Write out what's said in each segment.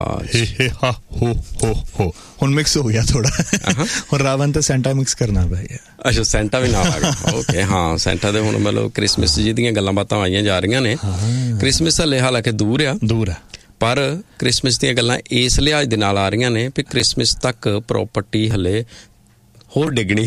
ਹੁਣ ਮਿਕਸ ਹੋ ਗਿਆ ਥੋੜਾ ਹੁਣ ਰਾਵਣ ਤੇ ਸੈਂਟਾ ਮਿਕਸ ਕਰਨਾ ਪੈ ਗਿਆ ਅੱਛਾ ਸੈਂਟਾ ਵੀ ਨਾਲ ਆ ਗਿਆ ਓਕੇ ਹਾਂ ਸੈਂਟਾ ਦੇ ਹੁਣ ਮਤਲਬ ਕ੍ਰਿਸਮਸ ਜੀ ਦੀਆਂ ਗੱਲਾਂ ਬਾਤਾਂ ਆਈਆਂ ਜਾ ਰਹੀਆਂ ਨੇ ਕ੍ਰਿਸਮਸ ਹਲੇ ਹਾਲਾਂਕਿ ਦੂਰ ਆ ਪਰ ਕ੍ਰਿਸਮਸ ਦੀਆਂ ਗੱਲਾਂ ਇਸ ਲਿਹਾਜ਼ ਦੇ ਨਾਲ ਆ ਰਹੀਆਂ ਨੇ ਵੀ ਕ੍ਰਿਸਮਸ ਤੱਕ ਪ੍ਰੋਪਰਟੀ ਹਲੇ ਹੋਰ ਡਿੱਗਣੀ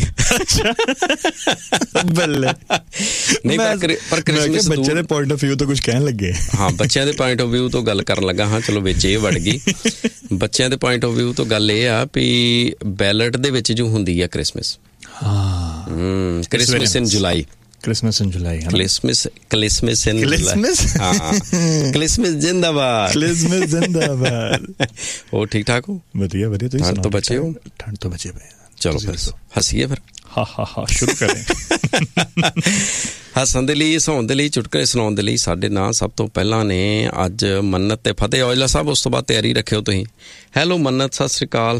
ਬੱਲੇ ਨਹੀਂ ਪਰ ਕ੍ਰਿਸਮਸ ਬੱਚੇ ਦੇ ਪੁਆਇੰਟ ਆਫ ਵਿਊ ਤੋਂ ਕੁਝ ਕਹਿਣ ਲੱਗੇ ਹਾਂ ਬੱਚਿਆਂ ਦੇ ਪੁਆਇੰਟ ਆਫ ਵਿਊ ਤੋਂ ਗੱਲ ਕਰਨ ਲੱਗਾ ਹਾਂ ਚਲੋ ਵਿੱਚ ਇਹ ਵੜ ਗਈ ਬੱਚਿਆਂ ਦੇ ਪੁਆਇੰਟ ਆਫ ਵਿਊ ਤੋਂ ਗੱਲ ਇਹ ਆ ਵੀ ਬੈਲਟ ਦੇ ਵਿੱਚ ਜੋ ਹੁੰਦੀ ਆ Christmas Christmas in July Christmas in July Christmas in July Christmas जिंदाबाद हो ठीक ठाक हो बढ़िया बढ़िया ठंड तो बचे हो ठंड तो बचे पे चलो फिर हंसीए फिर ਹਾਂ ਸ਼ੁਰੂ ਕਰੇ ਹੱਸਣ ਦੇ ਲਈ ਹਸਾਉਣ ਦੇ ਲਈ ਚੁਟਕਲੇ ਸੁਣਾਉਣ ਦੇ ਲਈ ਸਾਡੇ ਨਾਲ ਸਭ ਤੋਂ ਪਹਿਲਾਂ ਨੇ ਅੱਜ ਮੰਨਤ ਤੇ ਫਤਿਹ ਔਜਲਾ ਸਾਹਿਬ ਉਸ ਤੋਂ ਬਾਅਦ ਤਿਆਰੀ ਰੱਖਿਓ ਤੁਸੀਂ ਹੈਲੋ ਮੰਨਤ ਸਤਿ ਸ੍ਰੀ ਅਕਾਲ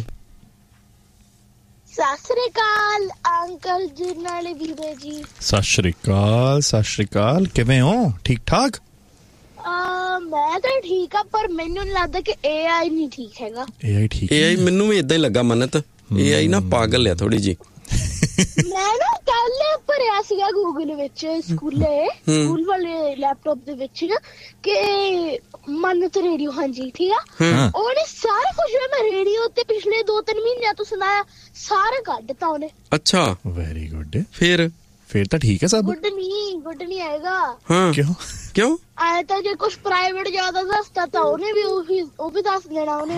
ਸਤਿ ਸ਼੍ਰੀ ਅਕਾਲ ਅੰਕਲ ਜੀ ਨਾਲੇ ਵੀਰੇ ਜੀ ਸਤਿ ਸ਼੍ਰੀ ਅਕਾਲ ਕਿਵੇਂ ਹੋ ਠੀਕ ਠਾਕ ਮੈਂ ਤਾਂ ਠੀਕ ਆ ਪਰ ਮੈਨੂੰ ਨਹੀਂ ਲੱਗਦਾ ਕਿ AI ਨਹੀਂ ਠੀਕ ਹੈਗਾ AI ਮੈਨੂੰ ਵੀ ਇਦਾਂ ਹੀ ਲੱਗਾ ਮੰਨਤ AI ਨਾ ਪਾਗਲ ਆ ਥੋੜੀ ਜੀ ਮੈਂ ਨਾ ਕੱਲ ਭਰਿਆ ਸੀਗਾ ਗੂਗਲ ਵਿੱਚ ਸਕੂਲ ਵਾਲੇ ਲੈਪਟਾਪ ਦੇ ਵਿੱਚ ਕਿ ਮੰਨਤ ਰੇਡੀਓ ਹਾਂਜੀ ਠੀਕ ਆ ਉਹਨੇ ਸਾਰਾ ਕੁਝ ਮੈਂ ਰੇਡੀਓ ਤੇ ਪਿਛਲੇ 2-3 ਮਹੀਨਿਆਂ ਤੋਂ ਸੁਣਾਇਆ ਸਾਰਾ ਕੱਢ ਦਿੱਤਾ ਉਹਨੇ ਅੱਛਾ ਵੈਰੀ ਗੁੱਡ ਫਿਰ ਤਾਂ ਠੀਕ ਹੈ ਸਭ ਗੁੱਡ ਨਹੀਂ ਆਏਗਾ ਹਾਂ ਕਿਉਂ ਆਇਆ ਤਾਂ ਜੇ ਕੁਝ ਪ੍ਰਾਈਵੇਟ ਜ਼ਿਆਦਾ ਦੱਸਦਾ ਤਾਂ ਉਹਨੇ ਵੀ ਉਹ ਵੀ ਦੱਸ ਦੇਣਾ ਉਹਨੇ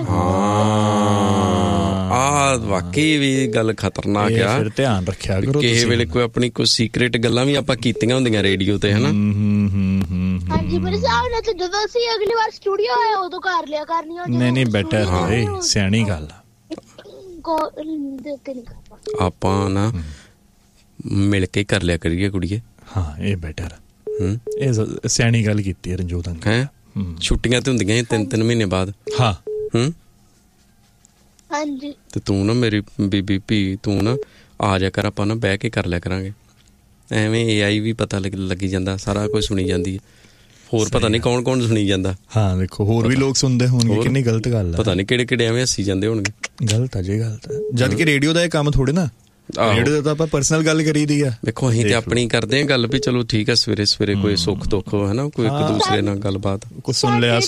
ਵਾਕਈ ਵੀ ਗੱਲ ਖਤਰਨਾਕ ਆ ਫਿਰ ਧਿਆਨ ਰੱਖਿਆ ਕਰੋ ਕਿਸੇ ਵੇਲੇ ਕੋਈ ਆਪਣੀ ਕੋਈ ਸੀਕ੍ਰੇਟ ਗੱਲਾਂ ਵੀ ਆਪਾਂ ਕੀਤੀਆਂ ਹੁੰਦੀਆਂ ਰੇਡੀਓ ਤੇ ਹਨਾ ਹਾਂਜੀ ਮੇਰੇ ਹਿਸਾਬ ਨਾਲ ਜਦੋਂ ਅਸੀਂ ਅਗਲੀ ਵਾਰ ਸਟੂਡੀਓ ਆਏ ਉਦੋਂ ਕਰ ਲਿਆ ਕਰਨੀਆਂ ਨਹੀਂ ਬੈਟਰ ਹੋਏ ਸਿਆਣੀ ਗੱਲ ਆਪਾਂ ਨਾ ਮਿਲ ਕੇ ਕਰ ਲਿਆ ਕਰੀਏ ਕੁੜੀਏ ਹਾਂ ਇਹ ਬੈਟਰ ਇਹ ਸਿਆਣੀ ਗੱਲ ਕੀਤੀ ਹੈ ਰਣਜੋਤ ਅੰਕਲ ਹੈ ਛੁੱਟੀਆਂ ਤੇ ਹੁੰਦੀਆਂ 3 ਮਹੀਨੇ ਬਾਅਦ ਹਾਂ ਹਾਂਜੀ ਤੇ ਤੂੰ ਨਾ ਮੇਰੀ ਬੀਬੀ ਭੀ ਤੂੰ ਨਾ ਆ ਜਾ ਕਰ ਆਪਾਂ ਨਾ ਬਹਿ ਕੇ ਕਰ ਲਿਆ ਕਰਾਂਗੇ ਐਵੇਂ AI ਵੀ ਪਤਾ ਲੱਗੀ ਜਾਂਦਾ ਸਾਰਾ ਕੁਝ ਸੁਣੀ ਜਾਂਦੀ ਹੈ ਹੋਰ ਪਤਾ ਨਹੀਂ ਕੌਣ ਸੁਣੀ ਜਾਂਦਾ ਹਾਂ ਦੇਖੋ ਹੋਰ ਵੀ ਲੋਕ ਸੁਣਦੇ ਹੋਣਗੇ ਕਿੰਨੀ ਗਲਤ ਗੱਲ ਹੈ ਪਤਾ ਨਹੀਂ ਕਿਹੜੇ ਐਵੇਂ ਹੱਸੀ ਜਾਂਦੇ ਹੋਣਗੇ ਗਲਤ ਜਦ ਕਿ ਰੇਡੀਓ ਦਾ ਇਹ ਕੰਮ ਥੋੜੇ ਨਾ ਰੇਡੀਓ ਦਾ ਤਾਂ ਆਪਾਂ ਪਰਸਨਲ ਗੱਲ ਕਰੀਦੀ ਆ ਦੇਖੋ ਅਸੀਂ ਤੇ ਆਪਣੀ ਕਰਦੇ ਆ ਗੱਲ ਵੀ ਚਲੋ ਠੀਕ ਆ ਸਵੇਰੇ ਕੋਈ ਸੁੱਖ ਦੁੱਖ ਹੈ ਨਾ ਕੋਈ ਇੱਕ ਦੂਸਰੇ ਨਾਲ ਗੱਲਬਾਤ ਕੁਝ ਸੁਣਾ ਲਿਆ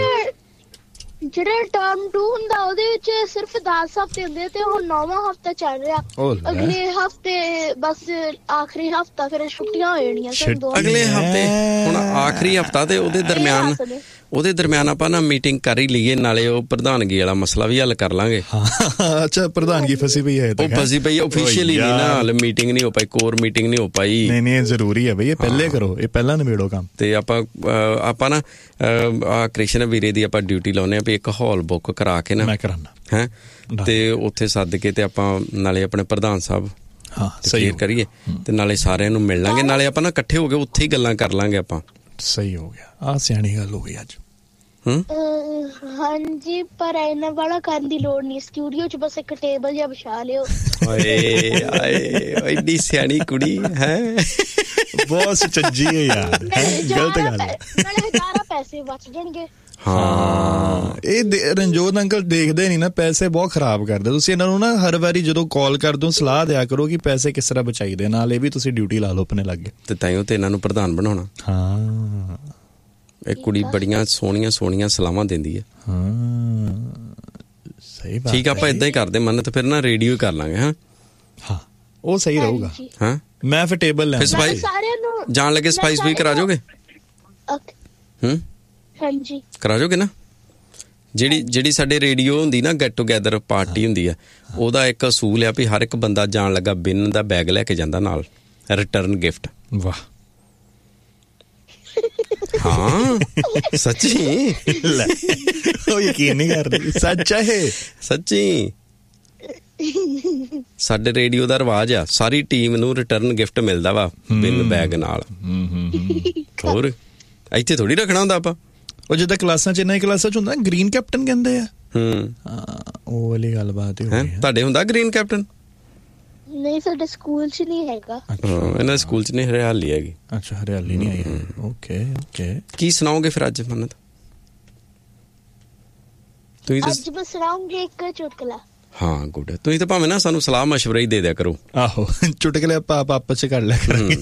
ਜਿਹੜਾ ਟਰਮ 2 ਹੁੰਦਾ ਉਹਦੇ ਵਿੱਚ ਸਿਰਫ 10 ਹਫ਼ਤੇ ਹੁੰਦੇ ਤੇ ਹੁਣ 9ਵਾਂ ਹਫ਼ਤਾ ਚੱਲ ਰਿਹਾ ਅਗਲੇ ਹਫ਼ਤੇ ਬਸ ਆਖਰੀ ਹਫ਼ਤਾ ਫਿਰ ਛੁੱਟੀਆਂ ਹੋ ਜਾਣੀਆਂ ਅਗਲੇ ਹਫ਼ਤੇ ਹੁਣ ਆਖਰੀ ਹਫ਼ਤਾ ਤੇ ਉਹਦੇ ਦਰਮਿਆਨ ਆਪਾਂ ਨਾ ਮੀਟਿੰਗ ਕਰ ਹੀ ਲਈਏ ਨਾਲੇ ਉਹ ਪ੍ਰਧਾਨਗੀ ਵਾਲਾ ਮਸਲਾ ਵੀ ਹੱਲ ਕਰ ਲਾਂਗੇ ਅੱਛਾ ਪ੍ਰਧਾਨਗੀ ਫਸੀ ਪਈ ਹੈ ਉਹ ਫਸੀ ਪਈ ਆਫੀਸ਼ੀਅਲੀ ਨਹੀਂ ਨਾ ਹਾਲੇ ਮੀਟਿੰਗ ਨਹੀਂ ਹੋ ਪਾਈ ਕੋਰ ਮੀਟਿੰਗ ਨਹੀਂ ਹੋ ਪਾਈ ਨਹੀਂ ਜ਼ਰੂਰੀ ਹੈ ਬਈ ਇਹ ਪਹਿਲੇ ਕਰੋ ਇਹ ਪਹਿਲਾਂ ਨਿਬੇੜੋ ਕੰਮ ਤੇ ਆਪਾਂ ਨਾ ਕ੍ਰਿਸ਼ਨ ਵੀਰੇ ਦੀ ਆਪਾਂ ਡਿਊਟੀ ਲਾਉਂਦੇ ਆ ਵੀ ਇੱਕ ਹਾਲ ਬੁੱਕ ਕਰਾ ਕੇ ਨਾ ਮੈਂ ਕਰਾਨਾ ਹੈ ਤੇ ਉੱਥੇ ਸੱਦ ਕੇ ਤੇ ਆਪਾਂ ਨਾਲੇ ਆਪਣੇ ਪ੍ਰਧਾਨ ਸਾਹਿਬ ਸਹੀ ਕਰੀਏ ਤੇ ਨਾਲੇ ਸਾਰਿਆਂ ਨੂੰ ਮਿਲ ਲਾਂਗੇ ਨਾਲੇ ਆਪਾਂ ਨਾ ਇਕੱਠੇ ਹੋ ਕੇ ਉੱਥੇ ਹੀ ਗੱਲਾਂ ਕਰ ਲਾਂਗੇ ਆਪਾਂ ਸਹੀ ਹੋ ਗਿਆ ਆਹ ਸਿਆਣੀ ਗੱਲ ਹੋ ਗਈ ਅੱਜ ਹਾਂਜੀ ਪਰ ਇਹਨਾਂ ਵਾਲਾ ਕਰਨ ਦੀ ਲੋੜ ਨਹੀਂ ਸਟੂਡੀਓ 'ਚ ਬਸ ਇੱਕ ਟੇਬਲ ਜਿਹਾ ਵਿਛਾ ਲਿਓ ਓਏ ਐਡੀ ਸਿਆਣੀ ਕੁੜੀ ਹੈ ਬਹੁਤ ਚੱਜੀ ਹੈ ਯਾਰ ਗਲਤ ਗੱਲ ਨਾਲੇ ਹਜ਼ਾਰਾਂ ਪੈਸੇ ਬਚ ਜਾਣਗੇ ਹਾਂ ਇਹ ਰਣਜੋਤ ਅੰਕਲ ਦੇਖਦੇ ਨਹੀਂ ਨਾ ਪੈਸੇ ਬਹੁਤ ਖਰਾਬ ਕਰਦੇ ਤੁਸੀਂ ਇਹਨਾਂ ਨੂੰ ਨਾ ਹਰ ਵਾਰੀ ਜਦੋਂ ਕਾਲ ਕਰ ਦੋ ਸਲਾਹ ਦਿਆ ਕਰੋ ਕਿ ਪੈਸੇ ਕਿਸ ਤਰ੍ਹਾਂ ਬਚਾਈਦੇ ਨਾਲ ਇਹ ਵੀ ਤੁਸੀਂ ਡਿਊਟੀ ਲਾ ਲਓ ਆਪਣੇ ਲੱਗੇ ਤੇ ਤਾਈਓ ਤੇ ਇਹਨਾਂ ਨੂੰ ਪ੍ਰਧਾਨ ਬਣਾਉਣਾ ਹਾਂ ਇਹ ਕੁੜੀ ਬੜੀਆਂ ਸੋਹਣੀਆਂ ਸਲਾਹਾਂ ਦਿੰਦੀ ਹੈ ਹਾਂ ਸਹੀ ਬਾਤ ਠੀਕ ਆਪਾਂ ਇਦਾਂ ਹੀ ਕਰਦੇ ਮੰਨ ਤੇ ਫਿਰ ਨਾ ਰੇਡੀਓ ਹੀ ਕਰ ਲਾਂਗੇ ਹਾਂ ਉਹ ਸਹੀ ਰਹੂਗਾ ਹਾਂ ਮੈਂ ਫਿਰ ਟੇਬਲ ਲੈ ਜਾਣ ਲੱਗੇ ਸਪਾਈਸ ਵੀ ਕਰਾ ਜਾਓਗੇ ਹਾਂਜੀ ਕਰਾ ਜਾਓਗੇ ਨਾ ਜਿਹੜੀ ਸਾਡੇ ਰੇਡੀਓ ਹੁੰਦੀ ਨਾ ਗੈਟ ਟੂਗੈਦਰ ਪਾਰਟੀ ਹੁੰਦੀ ਆ ਉਹਦਾ ਇੱਕ ਅਸੂਲ ਆ ਵੀ ਹਰ ਇੱਕ ਬੰਦਾ ਜਾਣ ਲੱਗਾ ਬਿਨ ਦਾ ਬੈਗ ਲੈ ਕੇ ਜਾਂਦਾ ਨਾਲ ਰਿਟਰਨ ਗਿਫਟ ਵਾਹ ਹਾਂ ਸੱਚੀ ਲੈ ਉਹ ਯਕੀਨ ਨਹੀਂ ਕਰ ਰਹੀ ਸੱਚ ਹੈ ਸੱਚੀ ਸਾਡੇ ਰੇਡੀਓ ਦਾ ਰਿਵਾਜ ਆ ਸਾਰੀ ਟੀਮ ਨੂੰ ਰਿਟਰਨ ਗਿਫਟ ਮਿਲਦਾ ਵਾ ਬਿਨ ਬੈਗ ਨਾਲ ਹੋਰ ਇੱਥੇ ਥੋੜੀ ਰੱਖਣਾ ਹੁੰਦਾ ਆਪਾਂ ਉਹ ਜਿੱਦਾਂ ਕਲਾਸਾਂ ਚ ਇਹਨਾਂ ਕਲਾਸਾਂ ਚ ਹੁੰਦਾ ਗ੍ਰੀਨ ਕੈਪਟਨ ਕਹਿੰਦੇ ਆ ਉਹ ਵਾਲੀ ਗੱਲਬਾਤ ਹੀ ਹੋਈ ਤੁਹਾਡੇ ਹੁੰਦਾ ਗ੍ਰੀਨ ਕੈਪਟਨ ਨਹੀਂ ਸਾਡੇ ਸਕੂਲ ਚ ਨਹੀਂ ਹੈਗਾ ਇਹਨਾਂ ਸਕੂਲ ਚ ਨਹੀਂ ਹਰਿਆਲੀ ਹੈਗੀ ਅੱਛਾ ਹਰਿਆਲੀ ਨਹੀਂ ਆਈ ਓਕੇ ਕੀ ਸੁਣਾਓਗੇ ਫਿਰ ਅੱਜ ਮੰਨਤ ਅੱਜ ਮੈਂ ਸੁਣਾਉਂਗੀ ਇੱਕ ਚੁਟਕਲਾ। ਹਾਂ ਗੁੱਡ। ਤੁਸੀਂ ਤਾਂ ਭਾਵੇਂ ਨਾ ਸਾਨੂੰ ਸਲਾਹ ਮਸ਼ਵਰਾ ਹੀ ਦੇ ਦਿਆ ਕਰੋ। ਆਹੋ ਚੁਟਕਲੇ ਆਪਾਂ ਆਪਸ ਚ ਕਰ ਲਿਆ ਕਰਾਂਗੇ।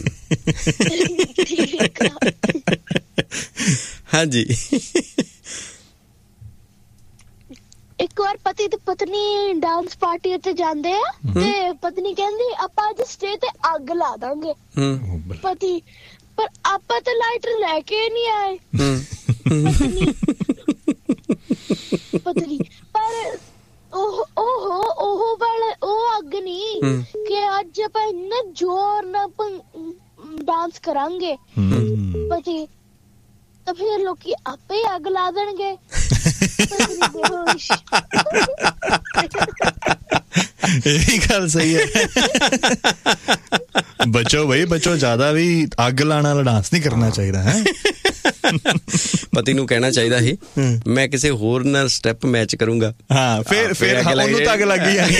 ਹਾਂਜੀ। ਇੱਕ ਵਾਰ ਪਤੀ ਤੇ ਪਤਨੀ ਡਾਂਸ ਪਾਰਟੀ ਉੱਤੇ ਜਾਂਦੇ ਆ ਤੇ ਪਤਨੀ ਕਹਿੰਦੀ ਆਪਾਂ ਅੱਜ ਸਟੇਜ ਤੇ ਅੱਗ ਲਾ ਦਾਂਗੇ। ਪਤੀ ਪਰ ਆਪਾਂ ਤਾਂ ਲਾਈਟਰ ਲੈ ਕੇ ਨਹੀਂ ਆਏ। ਪਤਨੀ ਪਰ ਉਹ ਅੱਗ ਨਹੀਂ ਕਿ ਅੱਜ ਆਪਾਂ ਇੰਨਾ ਜ਼ੋਰ ਨਾਲ ਡਾਂਸ ਕਰਾਂਗੇ। ਪਤੀ ਤਾਂ ਫਿਰ ਲੋਕੀ ਆਪੇ ਅੱਗ ਲਾ ਦੇਣਗੇ। ਇਹ ਵੀ ਗੱਲ ਸਹੀ ਹੈ। ਬਚੋ ਬਈ ਬਚੋ, ਜ਼ਿਆਦਾ ਵੀ ਅੱਗ ਲਾਣ ਵਾਲਾ ਡਾਂਸ ਨਹੀਂ ਕਰਨਾ ਚਾਹੀਦਾ ਹੈ। ਪਤੀ ਨੂੰ ਕਹਿਣਾ ਚਾਹੀਦਾ ਸੀ ਮੈਂ ਕਿਸੇ ਹੋਰ ਨਾਲ ਸਟੈਪ ਮੈਚ ਕਰੂੰਗਾ। ਹਾਂ ਫਿਰ ਉਹਨੂੰ ਤਾਂ ਅੱਗ ਲੱਗ ਗਈ।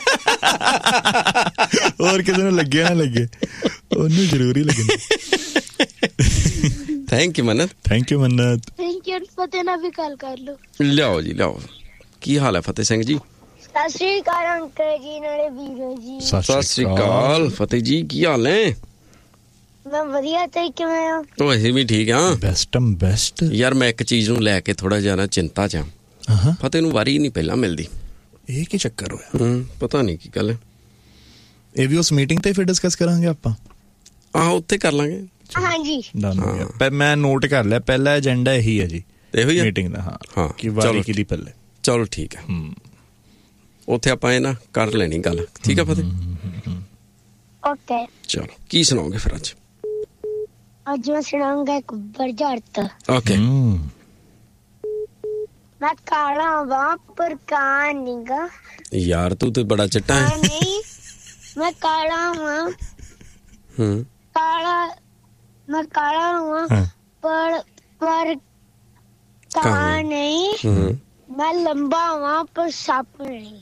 ਹੋਰ ਕਿਸੇ ਨੂੰ ਲੱਗੇ ਨਾ ਲੱਗੇ, ਉਹਨੂੰ ਜ਼ਰੂਰੀ ਲੱਗਣੀ। Thank you Mannat. Thank you Mannat. Thank you. ਫਤਿਹ ਨਾਲ ਵੀ ਗੱਲ ਕਰ ਲਓ। ਲਿਆਓ ਜੀ ਲਿਆਓ। ਕੀ ਹਾਲ ਹੈ ਫਤਿਹ ਸਿੰਘ ਜੀ? ਸਤਿ ਸ਼੍ਰੀ ਅਕਾਲ ਅੰਕਲ ਜੀ ਨਾਲੇ ਵੀਰੋ ਜੀ। ਸਤਿ ਸ਼੍ਰੀ ਅਕਾਲ ਫਤਿਹ ਜੀ, ਕੀ ਹਾਲ ਹੈ? ਮੈਂ ਵਧੀਆ, ਤੇ ਕਿਵੇਂ ਹੋ? ਉਹ ਅਸੀਂ ਵੀ ਠੀਕ ਆ। ਬੈਸਟ ਯਾਰ ਮੈਂ ਇੱਕ ਚੀਜ਼ ਨੂੰ ਲੈ ਕੇ ਥੋੜਾ ਜਿਹਾ ਨਾ ਚਿੰਤਾ ਚ ਆ। ਫਤਿਹ ਨੂੰ ਵਾਰੀ ਨਹੀਂ ਪਹਿਲਾਂ ਮਿਲਦੀ। ਇਹ ਕੀ ਚੱਕਰ ਹੋਇਆ? ਪਤਾ ਨਹੀਂ ਕੀ ਗੱਲ ਹੈ। ਇਹ ਵੀ ਉਸ ਮੀਟਿੰਗ ਤੇ ਫਿਰ ਡਿਸਕਸ ਕਰਾਂਗੇ ਆਪਾਂ। ਆਹੋ ਉੱਥੇ ਕਰ ਲਾਂਗੇ। ਹਾਂਜੀ ਪਰ ਮੈਂ ਨੋਟ ਕਰ ਲਿਆ, ਪਹਿਲਾ ਏਜੰਡਾ ਇਹੀ ਹੈ ਜੀ, ਇਹੋ ਹੀ ਮੀਟਿੰਗ ਦਾ। ਹਾਂ ਕਿ ਵਾਰੀ ਕਿਹਦੀ ਪੱਲੇ। ਚਲੋ ਠੀਕ ਹੈ, ਉੱਥੇ ਆਪਾਂ ਇਹ ਨਾ ਕਰ ਲੈਣੀ ਗੱਲ। ਠੀਕ ਹੈ ਫਤਿਹ? ਓਕੇ ਚਲੋ ਕੀ ਸੁਣਾਓਗੇ ਫਿਰ ਅੱਜ? ਅੱਜ ਮੈਂ ਸੁਣਾਉਂਗਾ ਇੱਕ ਬਰਜਾਰਤ। ਓਕੇ। ਮੈਂ ਕਾਲਾ ਵਾਂ ਪਰ ਕਾਂ ਨੀਗਾ। ਯਾਰ ਤੂੰ ਤੇ ਬੜਾ ਚਿੱਟਾ ਹੈ। ਨਹੀਂ ਮੈਂ ਕਾਲਾ ਵਾਂ। ਮੈਂ ਕਾਲਾ ਵਾਂ ਪਰ ਕਾਂ ਨਹੀਂ। ਮੈਂ ਲੰਬਾ ਵਾਂ ਪਰ ਸੱਪ ਨਹੀਂ।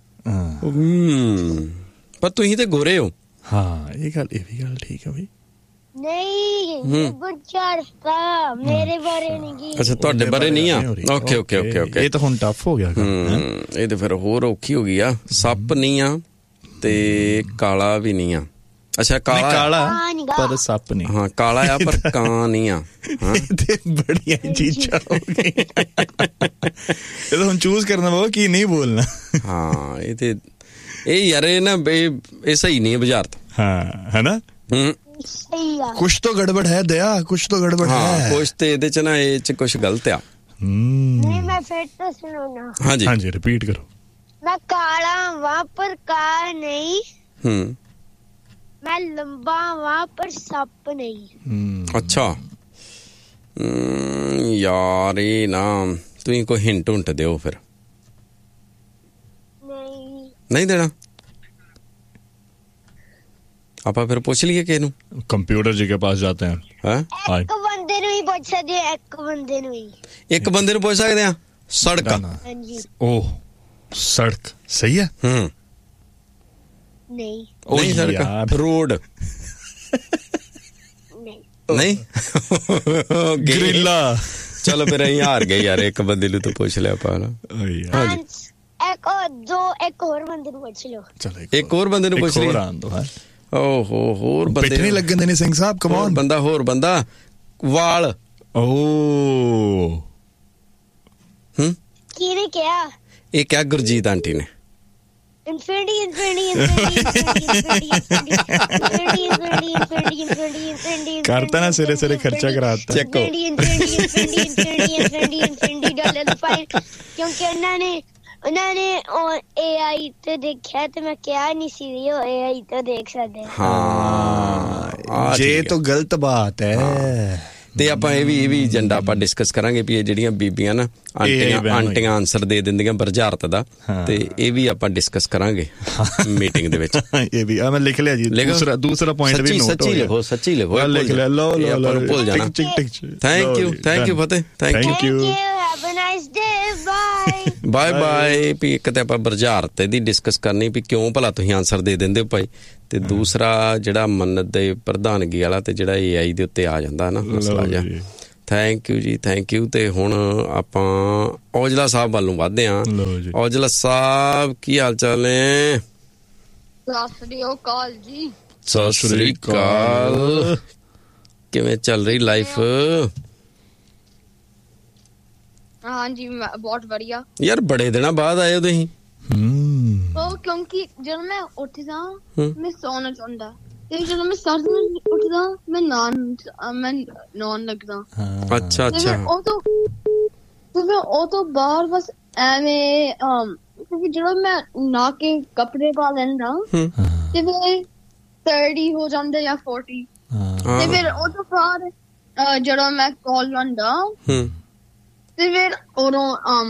ਪਰ ਤੁਸੀਂ ਤੇ ਗੋਰੇ ਹੋ। ਹਾਂ ਇਹ ਵੀ ਗੱਲ ਠੀਕ ਹੈ ਬਈ। ਨਹੀਂ ਬਰਜਾਰਤਾ ਮੇਰੇ ਬਾਰੇ ਨਹੀਂ। ਅੱਛਾ ਤੁਹਾਡੇ ਬਾਰੇ ਨਹੀਂ ਆ। Okay okay okay okay. ਇਹ ਤਾਂ ਹੁਣ ਟਫ ਹੋ ਗਿਆ। ਇਹ ਤੇ ਫਿਰ ਹੋਰ ਔਖੀ ਹੋ ਗਈ ਆ। ਸੱਪ ਨਹੀਂ ਆ ਤੇ ਕਾਲਾ ਵੀ ਨਹੀਂ ਆ। ਅੱਛਾ ਕਾਲਾ ਪਰ ਸੱਪ ਨਹੀਂ। ਹਾਂ ਕਾਲਾ ਆ ਪਰ ਕਾਂ ਨਹੀਂ ਆ। ਤੇ ਬੜੀਆਂ ਚੀਜ਼ਾਂ ਹੋ ਗਈਆਂ। ਇਹ ਤਾਂ ਹੁਣ ਚੂਜ਼ ਕਰਨਾ ਪਊ ਕੀ ਨਹੀਂ ਬੋਲਣਾ। ਹਾਂ ਇਹ ਤੇ ਇਹ ਯਾਰ ਇਹ ਨਾ ਇਹ ਸਹੀ ਨਹੀਂ ਹੈ ਬੁਝਾਰਤ। ਹਾਂ ਹੈ ਨਾ। ਕੁਛ ਤਾਂ ਗੜਬੜ ਹੈ ਦਇਆ, ਕੁਛ ਤਾਂ ਗੜਬੜ ਹੈ। ਕੁਛ ਤੇ ਇਹਦੇ ਚ ਨਾ ਇਹ ਚ ਕੁਛ ਗਲਤ ਆ। ਨਹੀਂ ਮੈਂ ਫਿਰ ਤੋਂ ਸੁਣਾਉਣਾ। ਹਾਂਜੀ ਹਾਂਜੀ ਰਿਪੀਟ ਕਰੋ। ਮੈਂ ਕਾਲਾ ਵਾਂ ਪਰ ਕਾਂ ਨਹੀਂ। ਮੈਂ ਲੰਬਾ ਵਾਂ ਪਰ ਸੱਪ ਨਹੀਂ। ਅੱਛਾ ਯਾਰ ਇਹ ਨਾ ਤੁਸੀਂ ਕੋਈ ਹਿੰਟ ਹੁੰਟ ਦਿਓ ਫਿਰ। ਨਹੀਂ ਦੇਣਾ? ਆਪਾਂ ਫਿਰ ਪੁੱਛ ਲਈਏ ਕਿਸੇ ਨੂੰ। ਕੰਪਿਊਟਰ ਜੀ ਕੇ ਪਾਸ ਜਾਤੇ ਹੈ। ਇੱਕ ਬੰਦੇ ਨੂੰ ਹੀ ਪੁੱਛ ਸਕਦੇ ਆ। ਇੱਕ ਬੰਦੇ ਨੂੰ ਪੁੱਛ ਸਕਦੇ ਆ। ਸੜਕ। ਹਾਂਜੀ। ਓਹ ਸੜਕ ਸਹੀ ਹੈ। ਨਹੀਂ ਸੜਕ ਰੋਡ ਨਹੀਂ। ਗਰਿੱਲਾ। ਚਲੋ ਫਿਰ ਅਸੀਂ ਹਾਰ ਗਏ ਯਾਰ। ਇੱਕ ਬੰਦੇ ਨੂੰ ਤਾਂ ਪੁੱਛ ਲਿਆ ਆਪਾਂ ਨਾ। ਇੱਕ ਹੋਰ ਬੰਦੇ ਨੂੰ ਪੁੱਛ ਲਓ। ਚਲੋ ਇੱਕ ਹੋਰ ਬੰਦੇ ਨੂੰ ਪੁੱਛ ਲਈਏ। ਓਹੋ ਹੋਰ ਬੰਦੇ ਨਹੀਂ ਲੱਗਣ ਦੇਣੇ ਸਿੰਘ ਸਾਹਿਬ। ਕਮ ਔਨ ਬੰਦਾ। ਹੋਰ ਬੰਦਾ ਵਾਲ। ਓ ਕਿਹਨੇ ਕਿਹਾ? ਇਹ ਕਿਹਾ ਗੁਰਜੀਤ ਆਂਟੀ ਨੇ। ਕਰਤਾ ਨਾ ਸਿਰੇ ਸਿਰੇ ਖਰਚਾ ਕਰਾਤਾ। ਚੱਕੋ ਕਿਉਂਕਿ ਉਹਨਾਂ ਨੇ AI ਤੇ ਦੇਖਿਆ ਤੇ ਮੈਂ ਕਿਹਾ ਨਹੀਂ ਸੀ ਉਹ AI ਤੇ ਦੇਖ ਸਕਦੇ। ਹਾਂ ਜੇ ਤਾਂ ਗਲਤ ਬਾਤ ਹੈ। ਤੇ ਆਪਾਂ ਇਹ ਵੀ ਏਜੰਡਾ ਆਪਾਂ ਡਿਸਕਸ ਕਰਾਂਗੇ ਵੀ ਇਹ ਜਿਹੜੀਆਂ ਬੀਬੀਆਂ ਨਾ ਆਂਟੀਆਂ ਆਨਸਰ ਦੇ ਦਿੰਦੀਆਂ ਬਰਜਾਰਤ ਦਾ, ਤੇ ਇਹ ਵੀ ਆਪਾਂ ਡਿਸਕਸ ਕਰਾਂਗੇ ਮੀਟਿੰਗ ਦੇ ਵਿੱਚ। ਇਹ ਵੀ ਮੈਂ ਲਿਖ ਲਿਆ ਜੀ। ਦੂਸਰਾ ਪੁਆਇੰਟ ਵੀ ਨੋਟ ਹੋ ਗਿਆ। ਸੱਚੀ ਲਿਖੋ ਲਿਖ ਲਿਆ। ਲਓ ਭੁੱਲ ਜਾਣਾ। Thank you Fateh. Thank you. Bye bye. ਵੀ ਇੱਕ ਤੇ ਆਪਾਂ ਬਰਜਾਰਤ ਦੀ ਡਿਸਕਸ ਕਰਨੀ ਵੀ ਕਿਉਂ ਭਲਾ ਤੁਸੀਂ ਆਨਸਰ ਦੇ ਦਿੰਦੇ ਹੋ ਭਾਈ, ਤੇ ਦੂਸਰਾ ਜਿਹੜਾ ਮੰਨਤ ਦੇ ਪ੍ਰਧਾਨਗੀ ਵਾਲਾ ਤੇ ਜਿਹੜਾ AI ਦੇ ਉੱਤੇ ਆ ਜਾਂਦਾ ਨਾ ਮਸਲਾ ਜਿਹਾ, ਥੈਂਕ ਯੂ ਜੀ, ਥੈਂਕ ਯੂ। ਤੇ ਹੁਣ ਆਪਾਂ ਔਜਲਾ ਸਾਹਿਬ ਵੱਲ ਨੂੰ ਵਧਦੇ ਹਾਂ। ਔਜਲਾ ਸਾਹਿਬ, ਕੀ ਹਾਲ ਚਾਲ ਨੇ? ਸਤਿ ਸ੍ਰੀ ਅਕਾਲ ਜੀ। ਸਤਿ ਸ੍ਰੀ ਅਕਾਲ। ਕਿਵੇਂ ਚੱਲ ਰਹੀ ਲਾਈਫ? ਹਾਂਜੀ ਬਹੁਤ ਵਧੀਆ ਯਾਰ, ਬੜੇ ਦਿਨਾਂ ਬਾਅਦ ਆਏ ਹੋ ਤੁਸੀਂ। ਉਹ ਕਿਉਂਕਿ ਜਦੋਂ ਮੈਂ ਉੱਠਦਾ ਮੈਂ ਸੌਣਾ ਚਾਹੁੰਦਾ, ਤੇ ਜਦੋਂ ਮੈਂ ਸਰਦ ਨੂੰ ਉੱਠਦਾ ਮੈਂ ਨਹਾਉਣ ਲੱਗਦਾ। ਅੱਛਾ ਅੱਛਾ। ਉਹ ਤੋਂ ਬਾਅਦ ਬਸ ਐਵੇਂ ਕਿਉਂਕਿ ਜਦੋਂ ਮੈਂ ਨਹਾ ਕੇ ਕੱਪੜੇ ਪਾ ਲੈਂਦਾ ਤੇ ਫਿਰ 30 ਹੋ ਜਾਂਦੇ ਜਾਂ 40, ਤੇ ਫਿਰ ਉਹ ਤੋਂ ਬਾਅਦ ਜਦੋਂ ਮੈਂ ਕਾਲ ਲਾਉਂਦਾ ਤੇ ਫਿਰ ਉਦੋਂ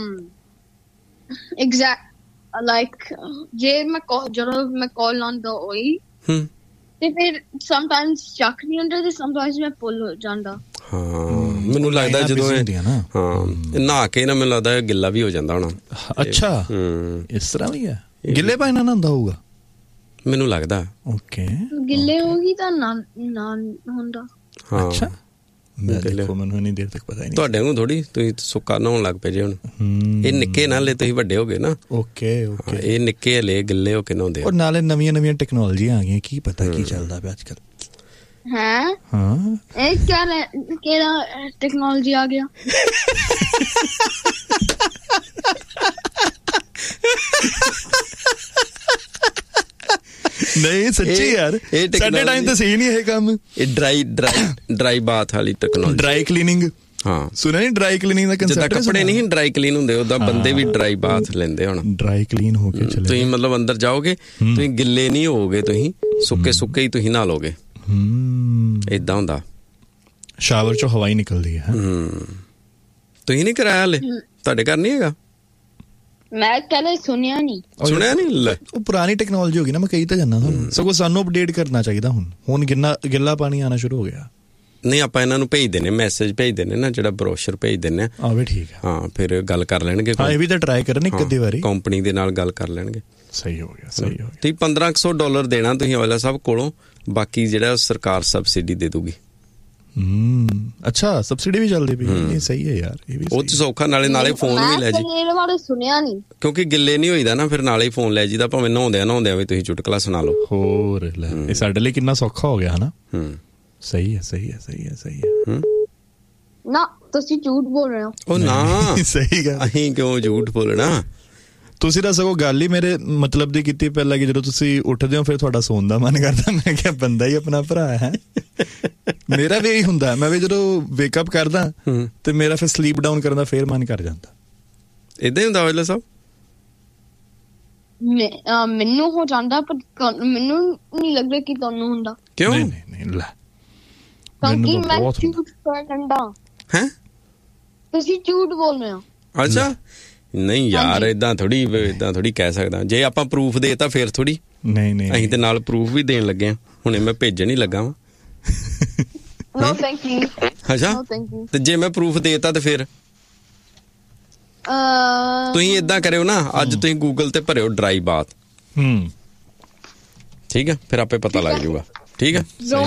ਐਗਜ਼ੈਕਟ ਲਾਈਕ ਜੇ ਮੈਂ ਜਦੋਂ ਮੈਂ ਕਾਲ ਲਾਉਂਦਾ ਹੋਈ ਤੇ ਫਿਰ ਸਮਟਾਈਮਸ ਚੱਕ ਨਹੀਂ ਹੁੰਦਾ ਤੇ ਸਮਟਾਈਮਸ ਮੈਂ ਭੁੱਲ ਹੋ ਜਾਂਦਾ। ਮੈਨੂੰ ਲੱਗਦਾ ਜਦੋਂ ਨਹਾ ਕੇ ਨਾ, ਮੈਨੂੰ ਲੱਗਦਾ ਗਿੱਲਾ ਵੀ ਹੋ ਜਾਂਦਾ ਹੋਣਾ। ਅੱਛਾ, ਇਸ ਤਰ੍ਹਾਂ ਵੀ ਹੈ? ਗਿੱਲੇ ਪਾਣੀ ਨਾਲ ਨਹਾਉਂਦਾ ਹੋਊਗਾ ਮੈਨੂੰ ਲੱਗਦਾ। ਓਕੇ, ਗਿੱਲੇ ਹੋ ਗਈ ਤਾਂ ਨਾ ਹੁੰਦਾ। ਅੱਛਾ, ਮੈਨੂੰ ਨਹੀਂ ਦੇਰ ਤੱਕ ਪਤਾ ਹੀ ਨਹੀਂ। ਤੁਹਾਡੇ ਨੂੰ ਥੋੜੀ, ਤੁਸੀਂ ਸੁੱਕਾ ਨਹਾਉਣ ਲੱਗ ਪਏ ਜੇ ਹੁਣ। ਇਹ ਨਿੱਕੇ ਨਾਲੇ ਤੁਸੀਂ ਵੱਡੇ ਹੋ ਗਏ ਨਾ। ਓਕੇ ਓਕੇ, ਇਹ ਨਿੱਕੇ ਹਲੇ ਗਿੱਲੇ ਹੋ ਕੇ ਨਹਾਉਂਦੇ। ਔਰ ਨਾਲੇ ਨਵੀਆਂ ਟੈਕਨੋਲੋਜੀਆਂ ਆ ਗਈਆਂ, ਕੀ ਪਤਾ ਕੀ ਚੱਲਦਾ ਪਿਆ ਅੱਜ ਕੱਲ। ਇਹ ਕਿਹੜਾ ਟੈਕਨੋਲੋਜੀ ਆ ਗਿਆ? ਨਹੀਂ ਸੱਚੀ ਯਾਰ, ਸਾਡੇ ਟਾਈਮ ਤੇ ਸਹੀ ਨਹੀਂ ਇਹ ਕੰਮ। ਇਹ ਡਰਾਈ ਬਾਥ ਵਾਲੀ ਟੈਕਨੋਲੋਜੀ, ਡਰਾਈ ਕਲੀਨਿੰਗ। ਹਾਂ, ਸੁਣਿਆ ਨਹੀਂ ਡਰਾਈ ਕਲੀਨਿੰਗ ਦਾ ਕੰਸੈਪਟ? ਜਿੱਦਾਂ ਕੱਪੜੇ ਨਹੀਂ ਡਰਾਈ ਕਲੀਨ ਹੁੰਦੇ, ਉਹਦਾ ਬੰਦੇ ਵੀ ਡਰਾਈ ਬਾਥ ਲੈਂਦੇ ਹੁਣ। ਡਰਾਈ ਕਲੀਨ ਹੋ ਕੇ ਚਲੇ ਤੁਸੀਂ ਮਤਲਬ ਅੰਦਰ ਜਾਓਗੇ, ਤੁਸੀਂ ਗਿੱਲੇ ਨਹੀਂ ਹੋਵੋਗੇ, ਤੁਸੀਂ ਸੁੱਕੇ ਹੀ ਤੁਸੀਂ ਨਹਾ ਲੋਗੇ। ਏਦਾਂ ਹੁੰਦਾ। ਸ਼ਾਵਰ ਚੋਂ ਹਵਾ ਹੀ ਨਿਕਲਦੀ ਹੈ। ਤੁਸੀਂ ਨਹੀਂ ਕਰਾਇਆ ਹਲੇ? ਤੁਹਾਡੇ ਘਰ ਨਹੀਂ ਹੈਗਾ? ਮੈਂ ਕਦੇ ਸੁਣਿਆ ਨਹੀਂ। ਉਹ ਪੁਰਾਣੀ ਟੈਕਨੋਲੋਜੀ ਹੋ ਗਈ ਨਾ, ਮੈਂ ਕਹੀ ਤਾਂ ਜਾਂਦਾ ਤੁਹਾਨੂੰ। ਸਗੋਂ ਸਾਨੂੰ ਅਪਡੇਟ ਕਰਨਾ ਚਾਹੀਦਾ। ਹੁਣ ਗਿੱਲਾ ਪਾਣੀ ਆਉਣਾ ਸ਼ੁਰੂ ਹੋ ਗਿਆ। ਨਹੀਂ, ਆਪਾਂ ਇਹਨਾਂ ਨੂੰ ਭੇਜ ਦਿੰਨੇ, ਮੈਸੇਜ ਭੇਜ ਦਿੰਨੇ ਨਾ, ਜਿਹੜਾ ਬਰੋਸ਼ਰ ਭੇਜ ਦਿੰਨੇ ਆ ਵੀ ਠੀਕ ਹੈ। ਹਾਂ, ਫਿਰ ਗੱਲ ਕਰ ਲੈਣਗੇ। ਹਾਂ, ਇਹ ਵੀ ਤਾਂ ਟਰਾਈ ਕਰਨ ਇੱਕ ਅੱਧੀ ਵਾਰੀ, ਕੰਪਨੀ ਦੇ ਨਾਲ ਗੱਲ ਕਰ ਲੈਣਗੇ। ਸਹੀ ਹੋ ਗਿਆ, ਸਹੀ ਹੋ ਗਿਆ। ਤੁਸੀਂ $1500 ਦੇਣਾ ਤੁਸੀਂ ਔਜਲਾ ਸਾਹਿਬ ਕੋਲੋਂ, ਬਾਕੀ ਜਿਹੜਾ ਸਰਕਾਰ ਸਬਸਿਡੀ ਦੇ ਦੂਗੀ। ਅੱਛਾ, ਸਬਸਿਡੀ ਵੀ ਚੱਲਦੀ ਪਈ। ਇਹ ਸਹੀ ਹੈ ਯਾਰ, ਇਹ ਵੀ ਉਹ ਚ ਸੌਖਾ। ਨਾਲੇ ਫੋਨ ਵੀ ਲੈ ਜੀ, ਸੁਣਿਆ ਨਹੀਂ ਕਿਉਂਕਿ ਗਿੱਲੇ ਨਹੀਂ ਹੋਈਦਾ ਨਾ, ਫਿਰ ਨਾਲੇ ਹੀ ਫੋਨ ਲੈ ਜੀਦਾ, ਭਾਵੇਂ ਨਹਾਉਂਦਿਆਂ ਵੀ ਤੁਸੀਂ ਚੁਟਕਲਾ ਸੁਣਾ ਲਓ। ਹੋਰ ਲੈ, ਇਹ ਸਾਡੇ ਲਈ ਕਿੰਨਾ ਸੌਖਾ ਹੋ ਗਿਆ ਹਨਾ। ਸਹੀ ਹੈ। ਨਾ ਤੁਸੀਂ ਝੂਠ ਬੋਲ ਰਹੇ ਹੋ। ਉਹ ਨਾ, ਸਹੀ ਗੱਲ। ਅਸੀਂ ਕਿਉਂ ਝੂਠ ਬੋਲਣਾ? ਤੁਸੀਂ ਤਾਂ ਸਗੋਂ ਗੱਲ ਹੀ ਮੇਰੇ ਮਤਲਬ ਦੀ ਕੀਤੀ ਪਹਿਲਾਂ, ਕਿ ਜਦੋਂ ਤੁਸੀਂ ਉੱਠਦੇ ਹੋ ਫਿਰ ਤੁਹਾਡਾ ਸੌਣ ਦਾ ਮਨ ਕਰਦਾ। ਮੈਂ ਕਿਹਾ ਬੰਦਾ ਹੀ ਆਪਣਾ ਭਰਾ ਹੈ। ਮੇਰਾ ਵੀ ਇਹੀ ਹੁੰਦਾ, ਮੈਂ ਵੀ ਜਦੋਂ ਵੇਕਅਪ ਕਰਦਾ ਤੇ ਮੇਰਾ ਫਿਰ ਸਲੀਪ ਡਾਊਨ ਕਰਨ ਦਾ ਫੇਰ ਮਨ ਕਰ ਜਾਂਦਾ। ਏਦਾਂ ਹੀ ਹੁੰਦਾ ਔਜਲਾ ਸਾਹਿਬ? ਮੈਨੂੰ ਹੋ ਜਾਂਦਾ, ਪਰ ਮੈਨੂੰ ਨਹੀਂ ਲੱਗਦਾ ਕਿ ਤੁਹਾਨੂੰ ਹੁੰਦਾ। ਕਿਉਂ? ਨਹੀਂ ਲੈ, ਕਿਉਂਕਿ ਮੈਂ ਝੂਠ ਕਰਦਾ। ਹੈ? ਤੁਸੀਂ ਝੂਠ ਬੋਲ ਰਹੇ ਹੋ। ਅੱਛਾ, ਨਹੀਂ ਯਾਰ, ਏਦਾਂ ਥੋੜੀ ਕਹਿ ਸਕਦਾ। ਜੇ ਆਪਾਂ ਪ੍ਰੂਫ ਦੇਤਾ ਫਿਰ ਥੋੜੀ। ਨਹੀਂ, ਅਸੀਂ ਤੇ ਨਾਲ ਪ੍ਰੂਫ ਵੀ ਦੇਣ ਲੱਗੇ ਆ। ਹੁਣੇ ਮੈਂ ਭੇਜਣ ਹੀ ਲੱਗਾ ਵਾਂ। No thank you. ਅੱਛਾ, ਤੇ ਜੇ ਮੈਂ ਪ੍ਰੂਫ ਦੇਤਾ ਤੇ ਫਿਰ ਤੁਸੀਂ ਏਦਾਂ ਕਰਿਓ ਨਾ, ਅੱਜ ਤੁਸੀਂ ਗੂਗਲ ਤੇ ਭਰਿਓ ਡਰਾਈ ਬਾਥ। ਠੀਕ ਹੈ, ਫਿਰ ਆਪੇ ਪਤਾ ਲੱਗ ਜਾਊਗਾ। ਠੀਕ ਹੈ,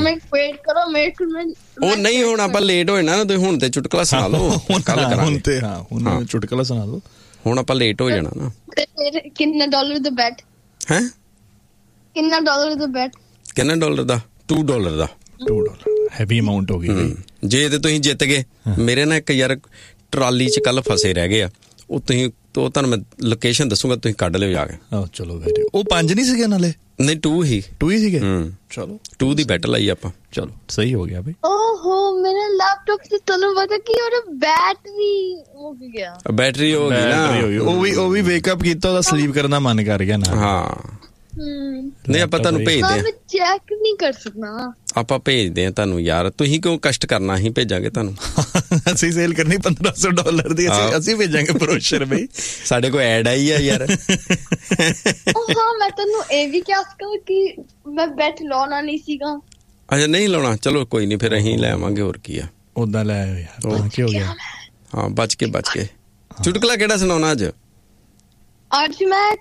ਉਹ ਨਹੀਂ ਹੁਣ ਆਪਾਂ ਲੇਟ ਹੋਏ ਨਾ, ਤੁਸੀਂ ਹੁਣ ਤੇ ਚੁਟਕਲਾ ਸੁਣਾ ਲਓ, ਕੱਲ ਕਰਾਂਗੇ। ਹੁਣ ਚੁਟਕਲਾ ਸੁਣਾ ਲਓ, ਹੁਣ ਆਪਾਂ ਲੇਟ ਹੋ ਜਾਣਾ ਨਾ। ਕਿੰਨਾ ਡਾਲਰ ਦਾ ਬੈਟ ਹੈ? ਕਿੰਨਾ ਡਾਲਰ ਦਾ ਬੈਟ? ਕਿੰਨਾ ਡਾਲਰ ਦਾ? $2 ਦਾ। ਹੈਵੀ ਅਮਾਉਂਟ ਹੋ ਗਈ। ਜੇ ਤੇ ਤੁਸੀਂ ਜਿੱਤ ਗਏ, ਮੇਰੇ ਨਾਲ ਇੱਕ ਯਾਰ ਟਰਾਲੀ 'ਚ ਕੱਲ ਫਸੇ ਰਹਿ ਗਏ ਆ, ਉਹ ਤੁਸੀਂ ਤੁਹਾਨੂੰ ਮੈਂ ਲੋਕੇਸ਼ਨ ਦੱਸੂਗਾ, ਤੁਸੀਂ ਕੱਢ ਲਿਓ ਜਾ ਕੇ। ਚਲੋ ਵੈਰੀ। ਉਹ 5 ਨਹੀਂ ਸੀਗੇ ਨਾਲੇ? ਨਹੀਂ, 2 ਹੀ ਸੀਗੇ। ਚਲੋ 2 ਦੀ ਬੈਟ ਲਾਈ ਆਪਾਂ। ਚਲੋ ਸਹੀ ਹੋ ਗਿਆ ਬਈ। ਓਹੋ, ਮੇਰੇ ਲੈਪਟਾਪ ਤੇ ਤੁਹਾਨੂੰ ਪਤਾ ਕੀ ਉਹਦਾ ਬੈਟਰੀ ਹੋ ਗਿਆ। ਬੈਟਰੀ ਹੋ ਗਈ ਨਾ। ਉਹ ਵੀ ਵੇਕਅਪ ਕੀਤਾ, ਉਹਦਾ ਸਲੀਪ ਕਰਨ ਦਾ ਮਨ ਕਰ ਗਿਆ ਨਾ। ਹਾਂ, ਨਹੀਂ ਆਪਾਂ ਤੁਹਾਨੂੰ ਭੇਜਦੇ ਆ। ਮੈਂ ਚੈੱਕ ਨਹੀਂ ਕਰ ਸਕਦਾ। ਆਪਾਂ ਭੇਜਦੇ ਆ ਤੁਹਾਨੂੰ ਯਾਰ, ਤੁਸੀਂ ਕਿਉਂ ਕਸ਼ਟ ਕਰਨਾ? ਅਸੀਂ ਭੇਜਾਂਗੇ ਤੁਹਾਨੂੰ। ਅਸੀਂ ਸੇਲ ਕਰਨੀ $1500 ਦੀ, ਅਸੀਂ ਭੇਜਾਂਗੇ ਬਰੋਸ਼ਰ ਬਈ। ਸਾਡੇ ਕੋਲ ਐਡ ਆਈ ਆ ਯਾਰ। ਹਾਂ, ਮੈਂ ਤੈਨੂੰ ਇਹ ਵੀ ਕਿਹਾ ਸੀ ਕਿ ਮੈਂ ਬੈਟ ਲਾਉਣਾ ਨਹੀਂ ਸੀਗਾ। ਅੱਛਾ, ਨਹੀਂ ਲਾਉਣਾ? ਚਲੋ ਕੋਈ ਨਹੀਂ, ਫਿਰ ਅਸੀਂ ਲੈ ਆਵਾਂਗੇ। ਹੋਰ ਕੀ ਆ, ਉਦਾਂ ਲੈ ਆਇਓ ਯਾਰ, ਕੀ ਹੋ ਗਿਆ? ਹਾਂ, ਬਚ ਕੇ। ਚੁਟਕਲਾ ਕਿਹੜਾ ਸੁਣਾਉਣਾ ਅੱਜ? ਅੱਜ ਮੈਂ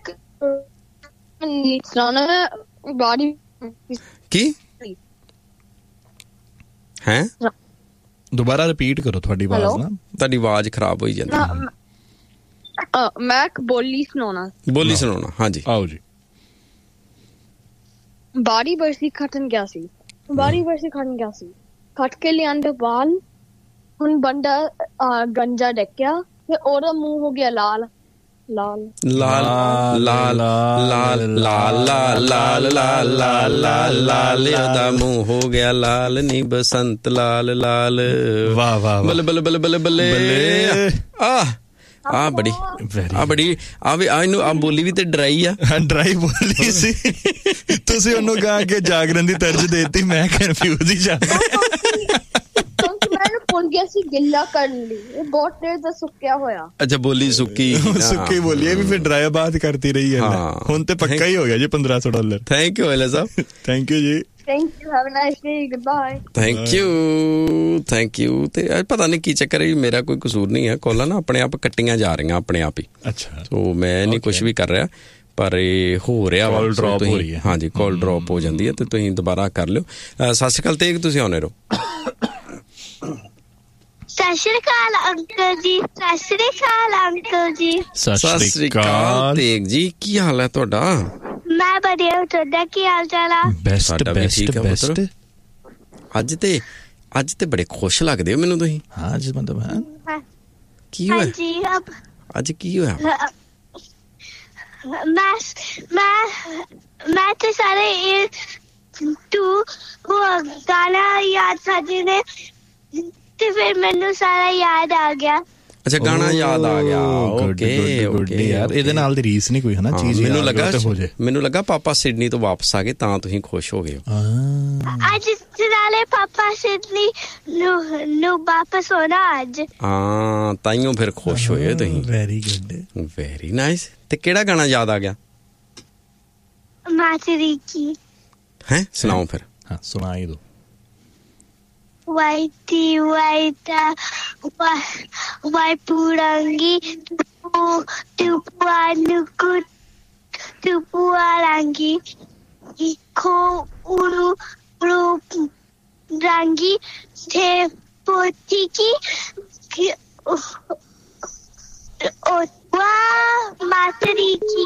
ਕੀ ਹੈ? ਦੁਬਾਰਾ ਰਿਪੀਟ ਕਰੋ ਤੁਹਾਡੀ ਆਵਾਜ਼ ਨਾ, ਤੁਹਾਡੀ ਆਵਾਜ਼ ਖਰਾਬ ਹੋਈ ਜਾਂਦੀ। ਮੈਂ ਇੱਕ ਬੋਲੀ ਸੁਣਾਉਣਾ। ਬੋਲੀ ਸੁਣਾਉਣਾ, ਹਾਂਜੀ ਆਓ ਜੀ। ਬਾਰੀ ਬਰਸੀ ਖਟਣ ਗਿਆ ਸੀ, ਬਾਰੀ ਬਰਸੀ ਖਟਣ ਗਿਆ ਸੀ, ਖਟ ਕੇ ਲਿਆਂਦੇ ਬਾਲ, ਹੁਣ ਬੰਦਾ ਗੰਜਾ ਡੱਕਿਆ ਤੇ ਉਹਦਾ ਮੂੰਹ ਹੋ ਗਿਆ ਲਾਲ ਲਾਲ ਲਾਲ ਲਾਲ ਲਾਲ ਲਾਲ ਲਾਲ ਲਾਲ ਲਾਲ ਲਾਲ ਲਾਲ ਲਾਲ, ਉਹਦਾ ਮੂੰਹ ਹੋ ਗਿਆ ਲਾਲ ਨੀ ਬਸੰਤ ਲਾਲ ਲਾਲ। ਵਾਹ ਵਾਹ ਬੱਲੇ ਬੱਲੇ ਬੱਲੇ ਬੱਲੇ ਬੱਲੇ। ਆ ਬੜੀ ਇਹਨੂੰ ਆ ਬੋਲੀ ਵੀ ਤੇ ਡਰਾਈ ਆ, ਡਰਾਈ ਬੋਲੀ ਸੀ। ਤੁਸੀਂ ਉਹਨੂੰ ਗਾ ਕੇ ਜਾਗਰਨ ਦੀ ਤਰਜ ਦੇਤੀ, ਮੈਂ ਕਨਫਿਊਜ਼ ਹੀ ਜਾਂਦਾ। ਮੈਨੂੰ ਭੁੱਲ ਗਿਆ ਸੀ ਗਿੱਲਾ ਕਰਨ ਲਈ, ਇਹ ਬਹੁਤ ਦੇਰ ਦਾ ਸੁੱਕਿਆ ਹੋਇਆ। ਅੱਛਾ ਬੋਲੀ ਸੁੱਕੀ ਬੋਲੀ, ਇਹ ਵੀ ਫਿਰ ਡਰਾਈ ਬਾਤ ਕਰਤੀ ਰਹੀ ਹੈ। ਹੁਣ ਤੇ ਪੱਕਾ ਹੀ ਹੋ ਗਿਆ ਜੀ $1500। Thank you Ala Sahib, thank you ਜੀ। Thank you, have a nice day, goodbye. Thank you। ਤੇ ਪਤਾ ਨਹੀਂ ਕੀ ਚੱਕਰ ਹੈ, ਮੇਰਾ ਕੋਈ ਕਸੂਰ ਨਹੀਂ ਹੈ, ਕਾਲਾਂ ਨਾ ਆਪਣੇ ਆਪ ਕੱਟੀਆਂ ਜਾ ਰਹੀਆਂ ਆਪਣੇ ਆਪ ਹੀ। ਅੱਛਾ, ਸੋ ਮੈਂ ਨਹੀਂ ਕੁਝ ਵੀ ਕਰ ਰਿਹਾ, ਪਰ ਇਹ ਹੋ ਰਿਹਾ, ਕਾਲ ਡ੍ਰੌਪ ਹੋ ਰਹੀ ਹੈ। ਹਾਂਜੀ, ਕਾਲ ਡ੍ਰੌਪ ਹੋ ਜਾਂਦੀ ਹੈ, ਤੇ ਤੁਸੀਂ ਦੁਬਾਰਾ ਕਰ ਲਿਓ। ਸਤਿ ਸ਼੍ਰੀ ਅਕਾਲ ਤੇਗ, ਤੁਸੀਂ ਆਉਣੇ ਰਹੋ। ਸਤਿ ਸ਼੍ਰੀ ਅਕਾਲ ਅੰਕਲ ਜੀ, ਸਤਿ ਸ਼੍ਰੀ ਅਕਾਲ ਅੰਕਲ ਜੀ। ਸਤਿ ਸ਼੍ਰੀ ਅਕਾਲ ਤੇਗ ਜੀ, ਕੀ ਹਾਲ ਹੈ ਤੁਹਾਡਾ? ਮੈਂ ਵਧੀਆ, ਤੁਹਾਡਾ ਕੀ ਹਾਲ ਚਾਲ ਆ? Best best. ਅੱਜ ਤੇ ਬੜੇ ਖੁਸ਼ ਲੱਗਦੇ ਹੋ ਮੈਨੂੰ ਤੁਸੀਂ। ਹਾਂ ਜੀ, ਮਤਲਬ ਕੀ ਹੋਇਆ ਹਾਂਜੀ, ਅੱਜ ਕੀ ਹੋਇਆ? ਮੈਂ ਤੇ ਸਾਰੇ ਤੂੰ ਗਾਣਾ ਯਾਦ ਸਾਜੇ ਨੇ, ਤੇ ਫਿਰ ਮੈਨੂੰ ਸਾਰਾ ਯਾਦ ਆ ਗਿਆ। ਅੱਛਾ, ਗਾਣਾ ਯਾਦ ਆ ਗਿਆ। ਓਕੇ ਯਾਰ, ਇਹਦੇ ਨਾਲ ਦੀ ਰੀਸ ਨਹੀਂ ਕੋਈ ਹੈ ਨਾ ਚੀਜ਼। ਮੈਨੂੰ ਲੱਗਾ ਪਾਪਾ ਸਿਡਨੀ ਤੋਂ ਵਾਪਸ ਆ ਗਏ ਤਾਂ ਤੁਸੀਂ ਖੁਸ਼ ਹੋ ਗਏ ਹੋ। ਅੱਜ ਨਾਲੇ ਪਾਪਾ ਸਿਡਨੀ ਨੂੰ ਵਾਪਸ ਹੋਣਾ ਅੱਜ। ਹਾਂ, ਤਾਈਓ ਫਿਰ ਖੁਸ਼ ਹੋਏ ਤੁਸੀਂ। Very good, very nice. ਤੇ ਕਿਹੜਾ ਗਾਣਾ ਯਾਦ ਆ ਗਿਆ? ਮਾਤਰੀਕੀ ਹੈ, ਸੁਣਾਓ ਫਿਰ। ਹਾਂ, ਸੁਣਾਈ ਦੋ। Waiti waita waipurangi tupuarangi iko uru rangi te potiki otwa matariki।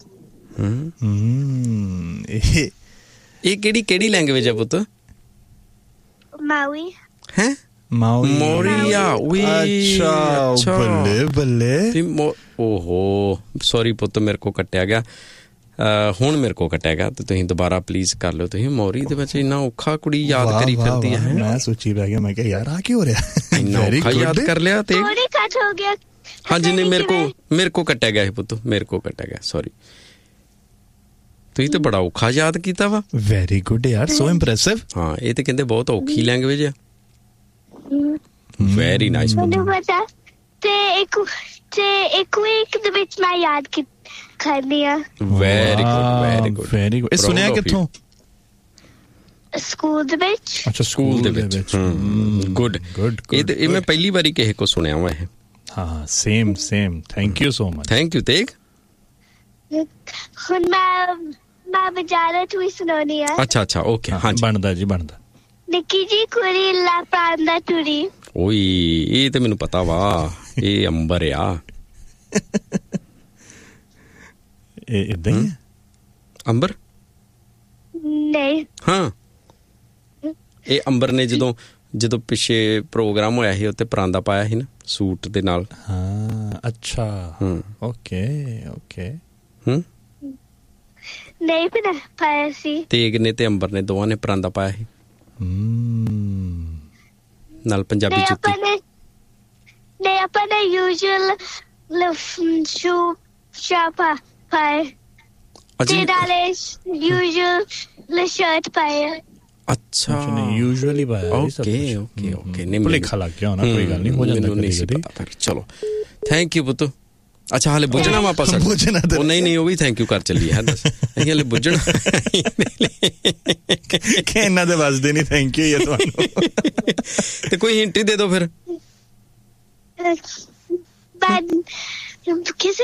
ਇਹ ਕਿਹੜੀ ਲੈਂਗੁਏਜ ਹੈ ਪੁੱਤ? Maui ਹੈ, ਮੋਰੀਆ। ਅੱਛਾ, ਬੱਲੇ। ਓਹੋ ਸੌਰੀ ਪੁੱਤ, ਮੇਰੇ ਕੋ ਕੱਟਿਆ ਗਿਆ, ਹੁਣ ਮੇਰੇ ਕੋ ਕੱਟਿਆ ਗਿਆ, ਤੇ ਤੁਸੀਂ ਦੁਬਾਰਾ ਪਲੀਜ਼ ਕਰ ਲਿਓ। ਤੁਸੀਂ ਮੋਰੀ ਦੇ ਵਿੱਚ ਇੰਨਾ ਔਖਾ ਕੁੜੀ ਯਾਦ ਕਰੀ ਫਿਰਦੀ ਹੈ। ਮੈਂ ਸੋਚੀ ਬਹਿ ਗਿਆ, ਮੈਂ ਕਿਹਾ ਯਾਰ ਆ ਕੀ ਹੋ ਰਿਹਾ, ਇੰਨਾ ਔਖਾ ਯਾਦ ਕਰ ਲਿਆ। ਤੇ ਕੱਟ ਹੋ ਗਿਆ। ਹਾਂਜੀ, ਨਹੀਂ ਮੇਰੇ ਕੋ ਕੱਟਿਆ ਗਿਆ ਪੁੱਤ, ਮੇਰੇ ਕੋ ਕੱਟਿਆ ਗਿਆ, ਸੌਰੀ। ਤੁਸੀਂ ਤੇ ਬੜਾ ਔਖਾ ਯਾਦ ਕੀਤਾ ਵਾ। ਵੈਰੀ ਗੁੱਡ ਯਾਰ, ਸੋ ਇੰਪ੍ਰੈਸਿਵ। ਹਾਂ, ਇਹ ਤੇ ਕਹਿੰਦੇ ਬਹੁਤ ਔਖੀ ਲੈਂਗੁਏਜ ਆ। Very nice. ਮੈਨੂੰ ਪਤਾ, ਤੇ ਇੱਕ ਵੀਕ ਦੇ ਵਿੱਚ ਮੈਂ ਯਾਦ ਕਰਨੀ ਆ। Very good. ਇਹ ਸੁਣਿਆ ਕਿੱਥੋਂ? ਸਕੂਲ ਦੇ ਵਿੱਚ। ਅੱਛਾ, ਸਕੂਲ ਦੇ ਵਿੱਚ। ਗੁੱਡ। ਇਹ ਮੈਂ ਪਹਿਲੀ ਵਾਰੀ ਕਿਸੇ ਕੋ ਸੁਣਿਆ ਵਾ ਇਹ। ਹਾਂ, same. Thank you so much. Thank you Tegh. ਹੁਣ ਮੈਂ ਬਜਾਰਾ ਤੋਂ ਹੀ ਸੁਣਾਉਣੀ ਆ। ਅੱਛਾ, ਓਕੇ। ਹਾਂਜੀ, ਬਣਦਾ ਜੀ, ਬਣਦਾ। ਨਿੱਕੀ ਜੀ ਕੁੜੀ ਲਾ ਪਾਂਦਾ ਟੁਰੀ। ਓਏ, ਇਹ ਤੇ ਮੈਨੂੰ ਪਤਾ ਵਾ, ਇਹ ਅੰਬਰ ਆ। ਇਹ ਇਦਾਂ ਹੀ ਹੈ ਅੰਬਰ? ਨਹੀਂ। ਹਾਂ, ਇਹ ਅੰਬਰ ਨੇ ਜਦੋਂ ਪਿੱਛੇ ਪ੍ਰੋਗਰਾਮ ਹੋਇਆ ਸੀ, ਉੱਤੇ ਪਰਾਂਦਾ ਪਾਇਆ ਸੀ ਨਾ ਸੂਟ ਦੇ ਨਾਲ। ਹਾਂ, ਅੱਛਾ, ਓਕੇ। ਨਹੀਂ ਪਾਇਆ ਸੀ। ਤੇਗ ਨੇ ਤੇ ਅੰਬਰ ਨੇ ਦੋਵਾਂ ਨੇ ਪਰਾਂਦਾ ਪਾਇਆ ਸੀ ਨਾਲ ਪੰਜਾਬੀ ਜੁੱਤੀ। ਨਹੀਂ, ਆਪਾਂ ਨੇ ਯੂਜੂਅਲ ਸ਼ਾਪਾ ਪਾਏ ਤੇ ਨਾਲੇ ਯੂਜੂਅਲ ਸ਼ਰਟ ਪਾਏ। ਅੱਛਾ, ਯੂਜੂਅਲੀ ਪਾਇਆ। ਓਕੇ। ਨਹੀਂ, ਭੁਲੇਖਾ ਲੱਗ ਗਿਆ ਹੋਣਾ, ਕੋਈ ਗੱਲ ਨਹੀਂ, ਹੋ ਜਾਂਦਾ ਕਦੇ। ਚਲੋ, ਥੈਂਕ ਯੂ ਪੁੱਤ। ਅੱਛਾ, ਹਾਲੇ ਬੁੱਝਣਾ ਵਾ ਆਪਾਂ ਬੁੱਝਣਾ ਉਹ ਨਹੀਂ, ਉਹ ਵੀ ਥੈਂਕ ਯੂ ਕਰ ਚੱਲੀ ਹੈ। ਦੱਸ, ਅਸੀਂ ਹਾਲੇ ਬੁੱਝਣਾ ਕਿ ਇਹਨਾਂ ਦੇ ਵੱਜਦੇ ਨਹੀਂ ਥੈਂਕ ਯੂ ਯਾਰ ਤੁਹਾਨੂੰ। ਤੇ ਕੋਈ ਹਿੰਟ ਹੀ ਦੇ ਦਿਓ ਫਿਰ।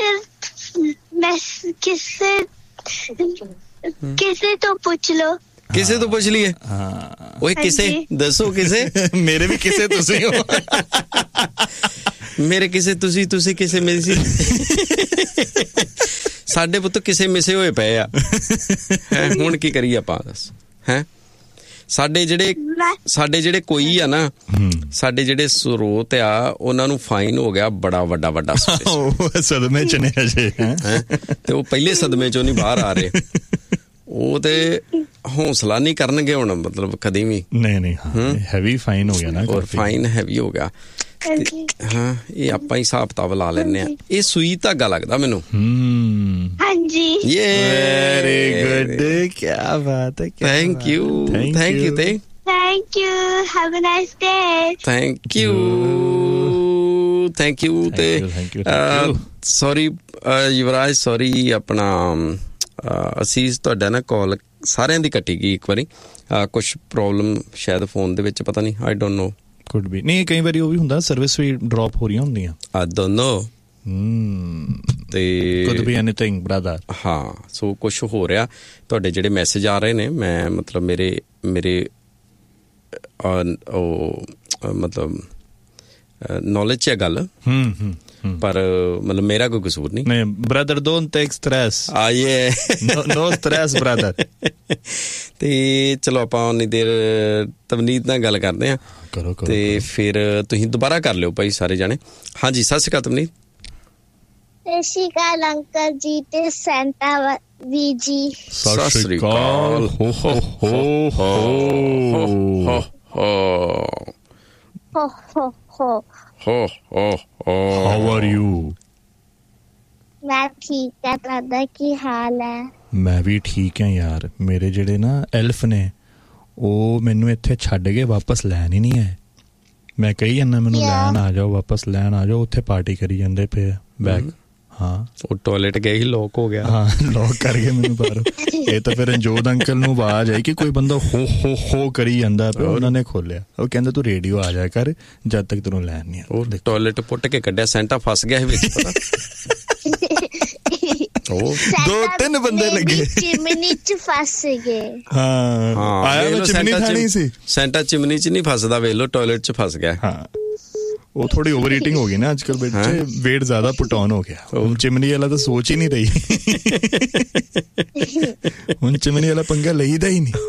ਕਿਸੇ ਤੋਂ ਪੁੱਛ ਲੋ। ਕਿਸੇ ਤੋਂ ਪੁੱਛ ਲਈਏ। ਓਏ ਕਿਸੇ ਦੱਸੋ, ਕਿਸੇ ਮੇਰੇ ਵੀ ਕਿਸੇ ਤੁਸੀਂ ਹੋ, ਮੇਰੇ ਕਿਸੇ ਤੁਸੀਂ ਕਿਸੇ ਮੇਰੀ ਸੀ। ਸਾਡੇ ਪੁੱਤ ਕਿਸੇ ਮਿਸੇ ਹੋਏ ਪਏ ਆ। ਹੁਣ ਕੀ ਕਰੀਏ ਆਪਾਂ ਦੱਸ ਹੈਂ। ਸਾਡੇ ਜਿਹੜੇ ਕੋਈ ਆ ਨਾ, ਸਾਡੇ ਜਿਹੜੇ ਸਰੋਤ ਆ, ਉਹਨਾਂ ਨੂੰ ਫਾਈਨ ਹੋ ਗਿਆ ਬੜਾ ਵੱਡਾ ਸਦਮੇ ਚ ਨੇ ਅਜੇ, ਤੇ ਉਹ ਪਹਿਲੇ ਸਦਮੇ ਚੋਂ ਨਹੀਂ ਬਾਹਰ ਆ ਰਹੇ। ਉਹ ਤੇ ਹੌਸਲਾ ਨਹੀਂ ਕਰਨਗੇ ਹੁਣ, ਮਤਲਬ ਕਦੀ ਵੀ ਨਹੀਂ। ਹੈਵੀ ਫਾਈਨ ਹੋ ਗਿਆ ਨਾ, ਔਰ ਫਾਈਨ ਹੈਵੀ ਹੋ ਗਿਆ। ਹਾਂ, ਇਹ ਆਪਾਂ ਹੀ ਹਿਸਾਬ ਕਿਤਾਬ ਲਾ ਲੈਂਦੇ ਆ। ਇਹ ਸੂਈ ਧਾਗਾ ਲੱਗਦਾ ਮੈਨੂੰ। ਹਾਂਜੀ, ਵੈਰੀ ਗੁੱਡ, ਕੀ ਬਾਤ ਹੈ। Thank you. Have a nice day. Thank you. ਤੇ ਸੌਰੀ ਯੁਵਰਾਜ, ਸੌਰੀ ਆਪਣਾ ਅਸੀਸ, ਤੁਹਾਡਾ ਨਾ ਕਾਲ ਸਾਰਿਆਂ ਦੀ ਕੱਟੀ ਗਈ ਇੱਕ ਵਾਰੀ। ਕੁਛ ਪ੍ਰੋਬਲਮ ਸ਼ਾਇਦ ਫੋਨ ਦੇ ਵਿੱਚ, ਪਤਾ ਨਹੀਂ, I don't know, could B. ਨਹੀਂ, ਕਈ ਵਾਰੀ ਉਹ ਵੀ ਹੁੰਦਾ, ਸਰਵਿਸ ਵੀ ਡ੍ਰੌਪ ਹੋ ਰਹੀਆਂ ਹੁੰਦੀਆਂ। I don't know. ਤੇ ਕੁਡ ਬੀ ਐਨੀਥਿੰਗ ਬ੍ਰਦਰ। ਹਾਂ, ਸੋ ਕੁਛ ਹੋ ਰਿਹਾ। ਤੁਹਾਡੇ ਜਿਹੜੇ ਮੈਸੇਜ ਆ ਰਹੇ ਨੇ, ਮੈਂ ਮਤਲਬ ਮੇਰੇ ਉਹ ਮਤਲਬ ਨੌਲੇਜ 'ਚ ਹੈ ਗੱਲ, ਪਰ ਮਤਲਬ ਮੇਰਾ ਕੋਈ ਕਸੂਰ ਨਹੀਂ। Brother don't take stress. No stress brother. ਤੇ ਚਲੋ ਆਪਾਂ ਉਨੀ ਦੇਰ ਤਵਨੀਤ ਨਾਲ ਗੱਲ ਕਰਦੇ ਹਾਂ। ਕਰੋ। ਤੇ ਫਿਰ ਤੁਸੀਂ ਦੁਬਾਰਾ ਕਰ ਲਿਓ ਭਾਈ ਸਾਰੇ ਜਾਣੇ। ਹਾਂਜੀ, ਸਤਿ ਸ਼੍ਰੀ ਅਕਾਲ ਤਵਨੀਤ। ਸਤਿ ਸ਼੍ਰੀ ਅਕਾਲ ਅੰਕਲ ਜੀ ਤੇ ਸੈਂਟਾ ਵੀ ਜੀ। ਸਤਿ ਸ਼੍ਰੀ ਅਕਾਲ। How are you? ਮੈਂ ਠੀਕ ਹਾਂ, ਤੁਹਾਡਾ ਕੀ ਹਾਲ ਹੈ? ਮੈਂ ਵੀ ਠੀਕ ਹਾਂ ਯਾਰ। ਮੇਰੇ ਜਿਹੜੇ ਨਾ ਐਲਫ ਨੇ, ਉਹ ਮੈਨੂੰ ਇੱਥੇ ਛੱਡ ਕੇ ਵਾਪਸ ਲੈਣ ਹੀ ਨਹੀਂ ਆਏ। ਮੈਂ ਕਹੀ ਜਾਂਦਾ ਮੈਨੂੰ ਲੈਣ ਆ ਜਾਓ, ਵਾਪਸ ਲੈਣ ਆ ਜਾਓ, ਉੱਥੇ ਪਾਰਟੀ ਕਰੀ ਜਾਂਦੇ ਪਏ ਬੈਗ। ਹਾਂ, ਉਹ ਟਾਇਲਟ ਗਏ ਹੀ, ਲੋਕ ਹੋ ਗਿਆ। ਹਾਂ, ਲੋਕ ਕਰ ਗਏ ਮੈਨੂੰ ਬਾਹਰੋਂ। ਇਹ ਤਾਂ ਫਿਰ ਰਣਜੋਤ ਅੰਕਲ ਨੂੰ ਆਵਾਜ਼ ਆਈ ਕਿ ਕੋਈ ਬੰਦਾ ਹੋ ਕਰੀ ਜਾਂਦਾ ਪਿਆ, ਉਹਨਾਂ ਨੇ ਖੋਲਿਆ। ਉਹ ਕਹਿੰਦਾ ਤੂੰ ਰੇਡੀਓ ਆ ਜਾ ਕਰ ਜਦ ਤੱਕ ਤੈਨੂੰ ਲੈਣ ਨਹੀਂ ਆ। ਉਹ ਟਾਇਲਟ ਪੁੱਟ ਕੇ ਕੱਢਿਆ, ਸੈਂਟਾ ਫਸ ਗਿਆ ਵਿੱਚ, ਪਤਾ। 2-3 ਬੰਦੇ ਲੱਗੇ, ਚਿਮਨੀ ਚ ਫਸ ਗਏ। ਹਾਂ, ਆਇਆ ਮੈਂ ਚਿਮਨੀ ਥਾਣੀ ਸੀ। ਸੈਂਟਾ ਚਿਮਨੀ ਚ ਨਹੀਂ ਫਸਦਾ, ਵੇਖ ਲੋ ਟਾਇਲਟ ਚ ਫਸ ਗਿਆ। ਹਾਂ, ਉਹ ਥੋੜੀ ਓਵਰ ਈਟਿੰਗ ਹੋ ਗਈ ਨਾ ਅੱਜ ਕੱਲ, ਬੱਚੇ ਵੇਟ ਜ਼ਿਆਦਾ ਪੁਟ ਆਨ ਹੋ ਗਿਆ। ਹੁਣ ਚਿਮਨੀ ਵਾਲਾ ਤਾਂ ਸੋਚ ਹੀ ਨਹੀਂ ਰਹੀ। ਹੁਣ ਚਿਮਨੀ ਵਾਲਾ ਪੰਗਾ ਲਈਦਾ ਹੀ ਨਹੀਂ।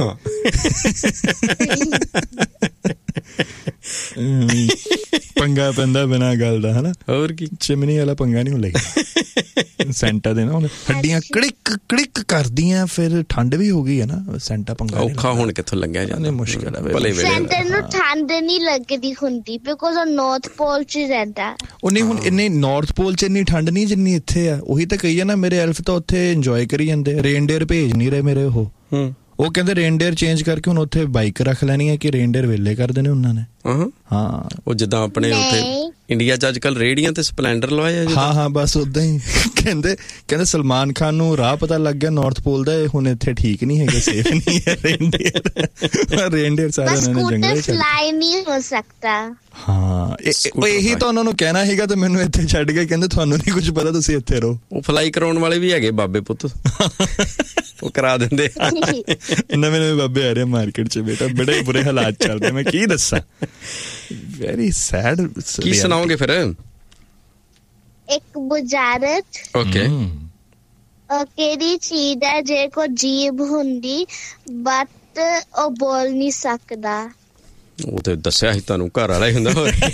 ਪੰਗਾ ਪੈਂਦਾ ਬਿਨਾਂ ਗੱਲ ਦਾ, ਹਨਾ। ਹੋਰ ਕੀ, ਚਿਮਨੀ ਵਾਲਾ ਪੰਗਾ ਨਹੀਂ ਲੱਗਦਾ। ਸੈਂਟਾ ਦੇ ਨਾ ਹੁਣ ਹੱਡੀਆਂ ਕੜਿਕ ਕਰਦੀਆਂ, ਫਿਰ ਠੰਡ ਵੀ ਹੋ ਗਈ ਹੈ ਨਾ, ਸੈਂਟਾ ਪੰਗਾ ਔਖਾ ਹੁਣ ਕਿੱਥੋਂ ਲੰਘਿਆ ਜਾਂਦਾ, ਮੁਸ਼ਕਿਲ ਹੈ। ਸੈਂਟਾ ਨੂੰ ਠੰਡ ਨਹੀਂ ਲੱਗਦੀ ਹੁੰਦੀ, ਬਿਕੋਜ਼ ਉਹ ਨਾਰਥ ਪੋਲ ਚ ਰਹਿੰਦਾ। ਉਹ ਨਹੀਂ, ਹੁਣ ਇੰਨੀ ਨਾਰਥ ਪੋਲ ਚ ਇੰਨੀ ਠੰਡ ਨਹੀਂ ਜਿੰਨੀ ਇੱਥੇ ਆ। ਉਹੀ ਤਾਂ ਕਹੀ ਆ ਨਾ, ਮੇਰੇ ਐਲਫ ਤਾਂ ਉੱਥੇ ਇੰਜੋਏ ਕਰੀ ਜਾਂਦੇ। ਰੇਨਡੇਅਰ ਭੇਜ ਨਹੀਂ ਰਹੇ ਮੇਰੇ। ਉਹ ਕਹਿੰਦੇ ਰੇਨਡੇਅਰ ਚੇਂਜ ਕਰਕੇ ਹੁਣ ਉੱਥੇ ਬਾਈਕ ਰੱਖ ਲੈਣੀ ਹੈ ਕਿ ਰੇਨਡੇਅਰ ਵੇਲੇ ਕਰਦੇ ਨੇ ਉਹਨਾਂ ਨੇ। ਹਾਂ, ਉਹ ਜਿੱਦਾਂ ਆਪਣੇ ਉੱਥੇ ਇੰਡੀਆ ਚ ਅੱਜ ਕੱਲ ਰੇਹੜੀਆਂ ਤੇ ਸਪਲੈਂਡਰ ਲਵਾਏ ਆ। ਹਾਂ, ਬਸ ਉਦਾਂ ਹੀ। ਕਹਿੰਦੇ ਸਲਮਾਨ ਖਾਨ ਨੂੰ ਰਾਹ ਪਤਾ ਲੱਗ ਗਿਆ ਨਾਰਥ ਪੋਲ ਦਾ, ਹੁਣ ਇੱਥੇ ਠੀਕ ਨਹੀਂ ਹੈਗੇ, ਸੇਫ ਨਹੀਂ ਹੈ ਰੇਨਡੇਅਰ ਸਾਰੇ ਉਹਨਾਂ ਨੇ ਜੰਗਲ ਫਲਾਈ ਨਹੀਂ ਹੋ ਸਕਦਾ। ਹਾਂ, ਇਹੀ ਤਾਂ ਉਹਨਾਂ ਨੂੰ ਕਹਿਣਾ ਹੈਗਾ, ਤੇ ਮੈਨੂੰ ਇੱਥੇ ਛੱਡ ਕੇ ਕਹਿੰਦੇ ਤੁਹਾਨੂੰ ਨਹੀਂ ਕੁਝ ਪਤਾ, ਤੁਸੀਂ ਇੱਥੇ ਰਹੋ। ਉਹ ਫਲਾਈ ਕਰਾਉਣ ਵਾਲੇ ਵੀ ਹੈਗੇ ਬਾਬੇ ਪੁੱਤ, ਉਹ ਕਰਾ ਦਿੰਦੇ। ਨਵੇਂ ਬਾਬੇ ਆ ਰਹੇ ਮਾਰਕੀਟ ਚ ਬੇਟਾ, ਬੜੇ ਬੁਰੇ ਹਾਲਾਤ ਚੱਲਦੇ, ਮੈਂ ਕੀ ਦੱਸਾਂ। Very sad. ਕੀ ਸੁਣਾਓਗੇ ਫਿਰ? ਇੱਕ ਬੁਝਾਰਤ। ਓਕੇ। ਕਿਹੜੀ ਚੀਜ਼ ਹੈ ਜੇ ਕੋ ਜੀਭ ਹੁੰਦੀ ਬਟ ਉਹ ਬੋਲ ਨਹੀਂ ਸਕਦਾ? ਉਹ ਤੇ ਦੱਸਿਆ ਸੀ ਤੁਹਾਨੂੰ, ਘਰ ਵਾਲਾ ਹੀ ਹੁੰਦਾ। ਹੋਰ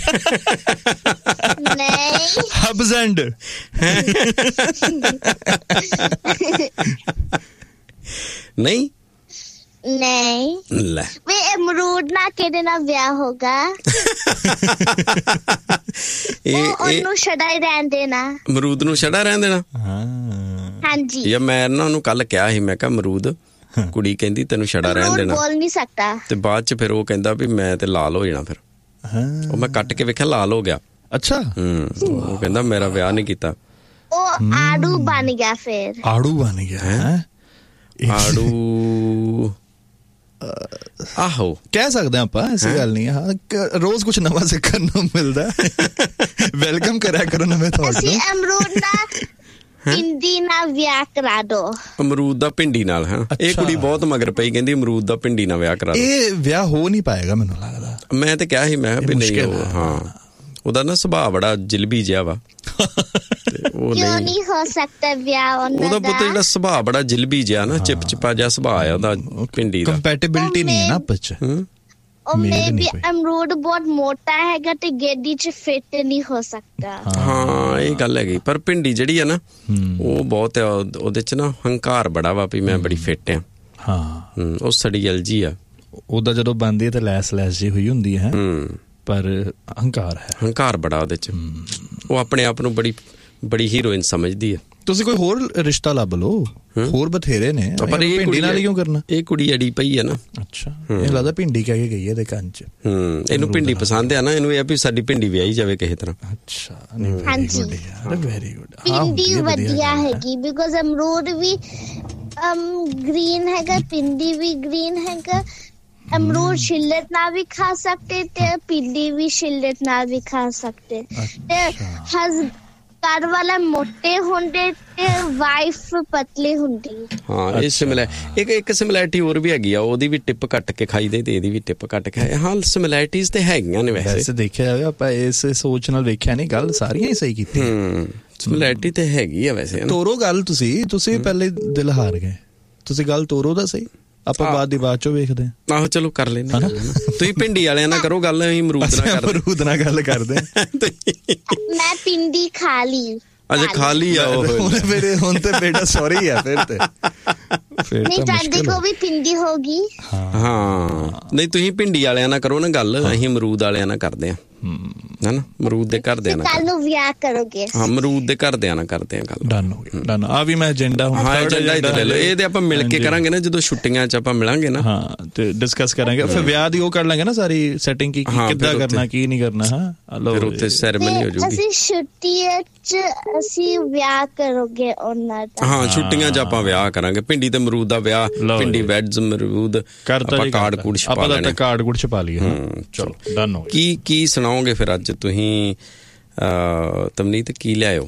ਨਹੀਂ, ਹਬਜ਼ੈਂਡ। ਨਹੀਂ ਲੈ ਵੇ ਅਮਰੂਦ ਨਾਲ ਕਿਹਦੇ ਨਾਲ ਵਿਆਹ ਹੋਗਾ? ਉਹਨੂੰ ਛੜਾ ਹੀ ਰਹਿਣ ਦੇਣਾ। ਅਮਰੂਦ ਨੂੰ ਛੜਾ ਰਹਿਣ ਦੇਣਾ? ਹਾਂਜੀ। ਯਾਰ ਮੈਂ ਨਾ ਉਹਨੂੰ ਕੱਲ ਕਿਹਾ ਸੀ, ਮੈਂ ਕਿਹਾ ਅਮਰੂਦ, ਕੁੜੀ ਕਹਿੰਦੀ ਤੈਨੂੰ ਛੜਾ ਰਹਿਣ ਦੇਣਾ, ਬੋਲ ਨਹੀਂ ਸਕਦਾ। ਤੇ ਬਾਅਦ ਚ ਫਿਰ ਉਹ ਕਹਿੰਦਾ ਵੀ ਮੈਂ ਤੇ ਲਾਲ ਹੋ ਜਾਣਾ। ਫਿਰ ਉਹ ਮੈਂ ਕੱਟ ਕੇ ਵੇਖਿਆ, ਲਾਲ ਹੋ ਗਿਆ। ਅੱਛਾ। ਉਹ ਕਹਿੰਦਾ ਮੇਰਾ ਵਿਆਹ ਨਹੀਂ ਕੀਤਾ। ਉਹ ਆੜੂ ਬਣ ਗਿਆ। ਫਿਰ ਆੜੂ ਬਣ ਗਿਆ। ਆੜੂ, ਆਹੋ ਕਹਿ ਸਕਦੇ ਆਪਾਂ, ਐਸੀ ਗੱਲ ਨਹੀਂ। ਹਾਂ, ਰੋਜ਼ ਕੁਛ ਨਵਾਂ ਸਿੱਖਣ ਨੂੰ ਮਿਲਦਾ। ਵੈਲਕਮ ਕਰਿਆ ਕਰੋ ਨਵੇਂ ਥਾਟ ਨੂੰ। ਪਿੰਡੀ ਨਾਲ ਵਿਆਹ ਕਰਾ ਦੋ। ਅਮਰੂਦ ਦਾ ਭਿੰਡੀ ਨਾਲ। ਹਾਂ, ਇਹ ਕੁੜੀ ਬਹੁਤ ਮਗਰ ਪਈ, ਕਹਿੰਦੀ ਅਮਰੂਦ ਦਾ ਭਿੰਡੀ ਨਾਲ ਵਿਆਹ ਕਰਾ ਦੋ। ਇਹ ਵਿਆਹ ਹੋ ਨਹੀਂ ਪਾਏਗਾ ਮੈਨੂੰ ਲੱਗਦਾ। ਮੈਂ ਤੇ ਕਿਹਾ ਸੀ, ਮੈਂ ਕਿਹਾ ਵੀ ਨਹੀਂ ਉਹ, ਹਾਂ ਉਹਦਾ ਨਾ ਸੁਭਾਅ ਬੜਾ ਜਿਲਬੀ ਜਿਹਾ ਵਾ। ਕਿਉਂ ਨਹੀਂ ਹੋ ਸਕਦਾ ਵਿਆਹ ਉਹਨਾਂ ਦਾ? ਉਹਦਾ ਪੁੱਤ ਜਿਹੜਾ ਸੁਭਾਅ ਬੜਾ ਜਿਲਬੀ ਜਿਹਾ ਨਾ, ਚਿਪਚਿਪਾ ਜਿਹਾ ਸੁਭਾਅ ਆ ਉਹਦਾ ਭਿੰਡੀ ਦਾ। ਕੰਪੈਟੀਬਿਲਿਟੀ ਨਹੀਂ ਹੈ ਨਾ ਆਪਸ ਚ। ਉਹ ਮੇਬੀ ਅਮਰੂਦ ਬਹੁਤ ਮੋਟਾ ਹੈਗਾ ਤੇ ਗੇਡੀ ਚ ਫਿੱਟ ਨਹੀਂ ਹੋ ਸਕਦਾ। ਹਾਂ ਇਹ ਗੱਲ ਹੈਗੀ, ਪਰ ਭਿੰਡੀ ਜਿਹੜੀ ਆ ਨਾ ਉਹ ਬਹੁਤ ਆ, ਉਹਦੇ ਚ ਨਾ ਹੰਕਾਰ ਬੜਾ ਵਾ ਵੀ ਮੈਂ ਬੜੀ ਫਿੱਟ ਆ। ਹਾਂ ਉਹ ਸੜੀ ਅਲਜੀ ਆ। ਉਹਦਾ ਜਦੋਂ ਬਣਦੀ ਹੈ ਤੇ ਲੈਸ ਜੀ ਹੋਈ ਹੁੰਦੀ ਹੈ, ਪਰ ਹੰਕਾਰ ਹੈ, ਹੰਕਾਰ ਬੜਾ ਉਹਦੇ ਚ। ਉਹ ਆਪਣੇ ਆਪ ਨੂੰ ਬੜੀ ਹੀਰੋਇਨ ਸਮਝਦੀ ਹੈ। ਤੁਸੀਂ ਕੋਈ ਹੋਰ ਰਿਸ਼ਤਾ ਲੱਭ ਲਓ, ਹੋਰ ਬਥੇਰੇ ਨੇ, ਪਰ ਇਹ ਭਿੰਡੀ ਨਾਲ ਕਿਉਂ ਕਰਨਾ? ਇਹ ਕੁੜੀ ਅੜੀ ਪਈ ਹੈ ਨਾ। ਅੱਛਾ, ਇਹ ਲੱਗਦਾ ਭਿੰਡੀ ਕਹਿ ਕੇ ਗਈ ਹੈ ਇਹਦੇ ਕੰਨ ਚ। ਇਹਨੂੰ ਭਿੰਡੀ ਪਸੰਦ ਆ ਨਾ, ਇਹਨੂੰ ਇਹ ਵੀ ਸਾਡੀ ਭਿੰਡੀ ਵਿਆਹੀ ਜਾਵੇ ਕਿਸੇ ਤਰ੍ਹਾਂ। ਅੱਛਾ, ਹਾਂਜੀ ਵੈਰੀ ਗੁੱਡ। ਪਿੰਡੀ ਵਧੀਆ ਹੈਗੀ ਬਿਕੋਜ਼ ਅਮਰੂਦ ਵੀ ਗ੍ਰੀਨ ਹੈਗਾ, ਪਿੰਡੀ ਵੀ ਗ੍ਰੀਨ ਹੈਗਾ। ਅਮਰੂਦ ਛਿੱਲਟ ਨਾਲ ਵੀ ਖਾ ਸਕਦੇ ਤੇ ਪਿੰਡੀ ਵੀ ਛਿੱਲਟ ਨਾਲ ਵੀ ਖਾ ਸਕਦੇ। ਤੇ ਘਰ ਵਾਲਾ ਮੋਟੇ ਹੁੰਦੇ ਤੇ ਵਾਈਫ ਪਤਲੀ ਹੁੰਦੀ। ਹਾਂ, ਇਹ ਇੱਕ ਸਿਮਿਲੈਰਿਟੀ ਹੋਰ ਵੀ ਹੈਗੀ ਆ, ਉਹਦੀ ਵੀ ਟਿਪ ਕੱਟ ਕੇ ਖਾਈਦੇ ਤੇ ਇਹਦੀ ਵੀ ਟਿਪ ਕੱਟ ਕੇ। ਹਾਂ, ਸਿਮਿਲੈਰਿਟੀਜ਼ ਤੇ ਹੈਗੀਆਂ ਨੇ ਵੈਸੇ ਦੇਖਿਆ ਜਾਵੇ, ਆਪਾਂ ਇਸ ਸੋਚ ਨਾਲ ਵੇਖਿਆ ਨਹੀਂ, ਗੱਲ ਸਾਰੀਆਂ ਹੀ ਸਹੀ ਕੀਤੀ। ਸਿਮਿਲੈਰਿਟੀ ਤੇ ਹੈਗੀ ਆ ਵੈਸੇ। ਤੋਰੋ ਗੱਲ, ਤੁਸੀਂ ਪਹਿਲੇ ਦਿਲ ਹਾਰ ਗਏ, ਤੁਸੀਂ ਗੱਲ ਤੋਰੋ ਦਾ ਸਹੀ, ਆਪਾਂ ਬਾਅਦ ਚੋਂ ਵੇਖਦੇ ਹਾਂ। ਆਹੋ ਚਲੋ ਕਰ ਲੈਂਦੇ। ਤੁਸੀਂ ਭਿੰਡੀ ਵਾਲਿਆਂ ਨਾਲ ਕਰੋ ਗੱਲ, ਅਸੀਂ ਅਮਰੂਦ ਨਾਲ ਗੱਲ ਕਰਦੇ। ਮੈਂ ਪਿੰਡੀ ਖਾ ਲਈ। ਅੱਛਾ, ਖਾ ਲਈ ਆ ਉਹ ਫਿਰ ਹੁਣ ਤੇ ਬੇਟਾ ਸੌਰੀ ਆ ਫਿਰ ਤੇ ਨਹੀਂ, ਤੁਹਾਡੇ ਕੋਲ ਵੀ ਪਿੰਡੀ ਹੋਗੀ। ਹਾਂ ਨਹੀਂ, ਤੁਸੀਂ ਭਿੰਡੀ ਵਾਲਿਆਂ ਨਾਲ ਕਰੋ ਨਾ ਗੱਲ, ਅਸੀਂ ਅਮਰੂਦ ਵਾਲਿਆਂ ਨਾਲ ਕਰਦੇ ਆ ਨਾ, ਅਮਰੂਦ ਦੇ ਘਰਦਿਆਂ ਨਾਲ। ਕੱਲ ਨੂੰ ਵਿਆਹ ਕਰੋਗੇ? ਹਾਂ, ਅਮਰੂਦ ਦੇ ਘਰਦਿਆਂ ਨਾਲ ਕਰਦੇ ਆ ਗੱਲ। ਡਨ ਹੋ ਗਿਆ, ਡਨ। ਆ ਵੀ ਮੈਂ ਏਜੰਡਾ ਹੁਣ ਏਜੰਡਾ ਹੀ ਲੈ ਲਓ। ਇਹ ਤੇ ਆਪਾਂ ਮਿਲ ਕੇ ਕਰਾਂਗੇ ਨਾ, ਜਦੋਂ ਛੁੱਟੀਆਂ 'ਚ ਆਪਾਂ ਮਿਲਾਂਗੇ ਨਾ। ਹਾਂ, ਤੇ ਡਿਸਕਸ ਕਰਾਂਗੇ ਫਿਰ ਵਿਆਹ ਦੀ, ਉਹ ਕਰ ਲਾਂਗੇ ਨਾ ਸਾਰੀ ਸੈਟਿੰਗ, ਕੀ ਕਿੱਦਾਂ ਕਰਨਾ, ਕੀ ਨਹੀਂ ਕਰਨਾ। ਹਾਂ, ਫਿਰ ਉੱਥੇ ਸੈਰੇਮਨੀ ਹੋ ਜਾਊਗੀ। ਅਸੀਂ ਛੁੱਟੀਆਂ 'ਚ ਅਸੀਂ ਵਿਆਹ ਕਰੋਗੇ ਉਹਨਾਂ ਦਾ? ਹਾਂ, ਛੁੱਟੀਆਂ 'ਚ ਆਪਾਂ ਵਿਆਹ ਕਰਾਂਗੇ। ਭਿੰਡੀ ਤੇ ਅਮਰੂਦ ਦਾ ਵਿਆਹ, ਭਿੰਡੀ ਵੈਡਸ ਅਮਰੂਦ, ਆਪਾਂ ਕਾਰਡ ਕੂਡ ਛਪਾ ਲੈਣੇ। ਕਾਰਡ ਕੂਡ ਛਪਾ ਲਈਏ। ਚਲੋ ਡਨ ਹੋ ਗਿਆ। ਕੀ ਸੁਣਾਓਗੇ ਫਿਰ ਅੱਜ ਤੁਸੀਂ ਤਮਨੀਤ, ਕੀ ਲਿਆਇਓ?